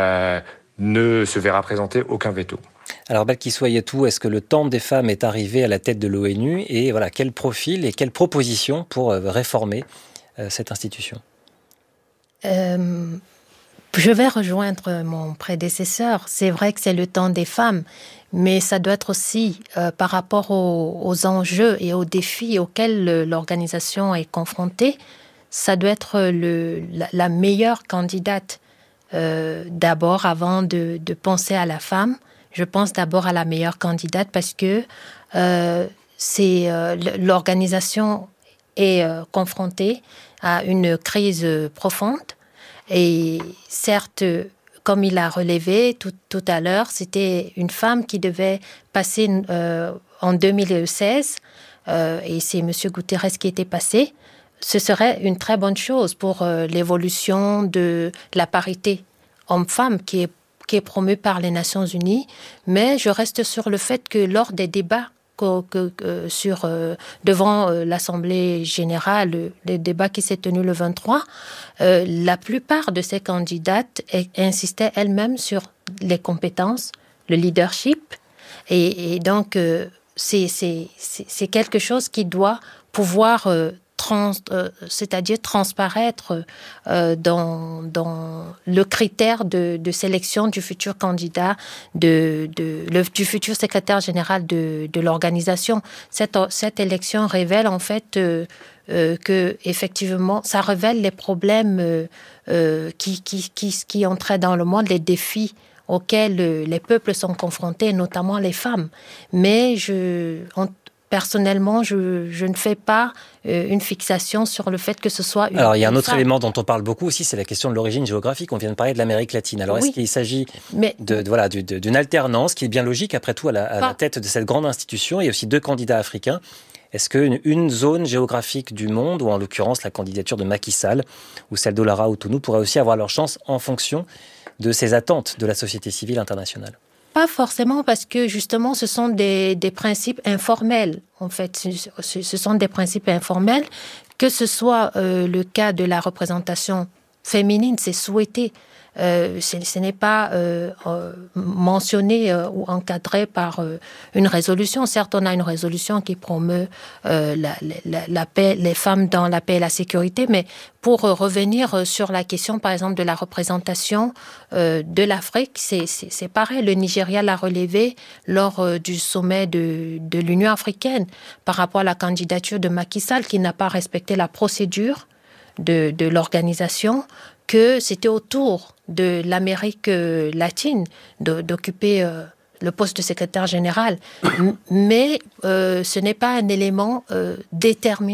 ne se verra présenter aucun veto. Alors, Balkis Oualiatou, est-ce que le temps des femmes est arrivé à la tête de l'ONU, et voilà, quel profil et quelle proposition pour réformer cette institution ? Je vais rejoindre mon prédécesseur. C'est vrai que c'est le temps des femmes, mais ça doit être aussi par rapport aux enjeux et aux défis auxquels l'organisation est confrontée. Ça doit être la meilleure candidate d'abord, avant de penser à la femme. Je pense d'abord à la meilleure candidate parce que l'organisation est confronté à une crise profonde. Et certes, comme il a relevé tout à l'heure, c'était une femme qui devait passer en 2016, et c'est M. Guterres qui était passé. Ce serait une très bonne chose pour l'évolution de la parité homme-femme qui est promue par les Nations Unies. Mais je reste sur le fait que lors des débats devant l'Assemblée générale, les débats qui s'est tenu le 23, la plupart de ces candidates insistaient elles-mêmes sur les compétences, le leadership, et donc c'est quelque chose qui doit pouvoir c'est-à-dire transparaître dans le critère de sélection du futur candidat, du futur secrétaire général de l'organisation. Cette élection révèle en fait que effectivement, ça révèle les problèmes qui entraient dans le monde, les défis auxquels les peuples sont confrontés, notamment les femmes. Mais personnellement, je ne fais pas une fixation sur le fait que ce soit une... Alors, il y a un autre élément dont on parle beaucoup aussi, c'est la question de l'origine géographique. On vient de parler de l'Amérique latine. Alors, est-ce qu'il s'agit d'une alternance qui est bien logique, après tout, à la tête de cette grande institution? Il y a aussi 2 candidats africains. Est-ce qu'une zone géographique du monde, ou en l'occurrence la candidature de Macky Sall ou celle d'Olara Otunnu, pourrait aussi avoir leur chance en fonction de ces attentes de la société civile internationale? Pas forcément, parce que justement, ce sont des principes informels. En fait, ce sont des principes informels. Que ce soit le cas de la représentation féminine, c'est souhaité. Ce n'est pas mentionné ou encadré par une résolution. Certes, on a une résolution qui promeut la paix, les femmes dans la paix et la sécurité, mais pour revenir sur la question, par exemple, de la représentation de l'Afrique, c'est pareil. Le Nigeria l'a relevé lors du sommet de l'Union africaine par rapport à la candidature de Macky Sall, qui n'a pas respecté la procédure de l'organisation, que c'était au tour de l'Amérique latine d'occuper le poste de secrétaire général. Mais ce n'est pas un élément déterminant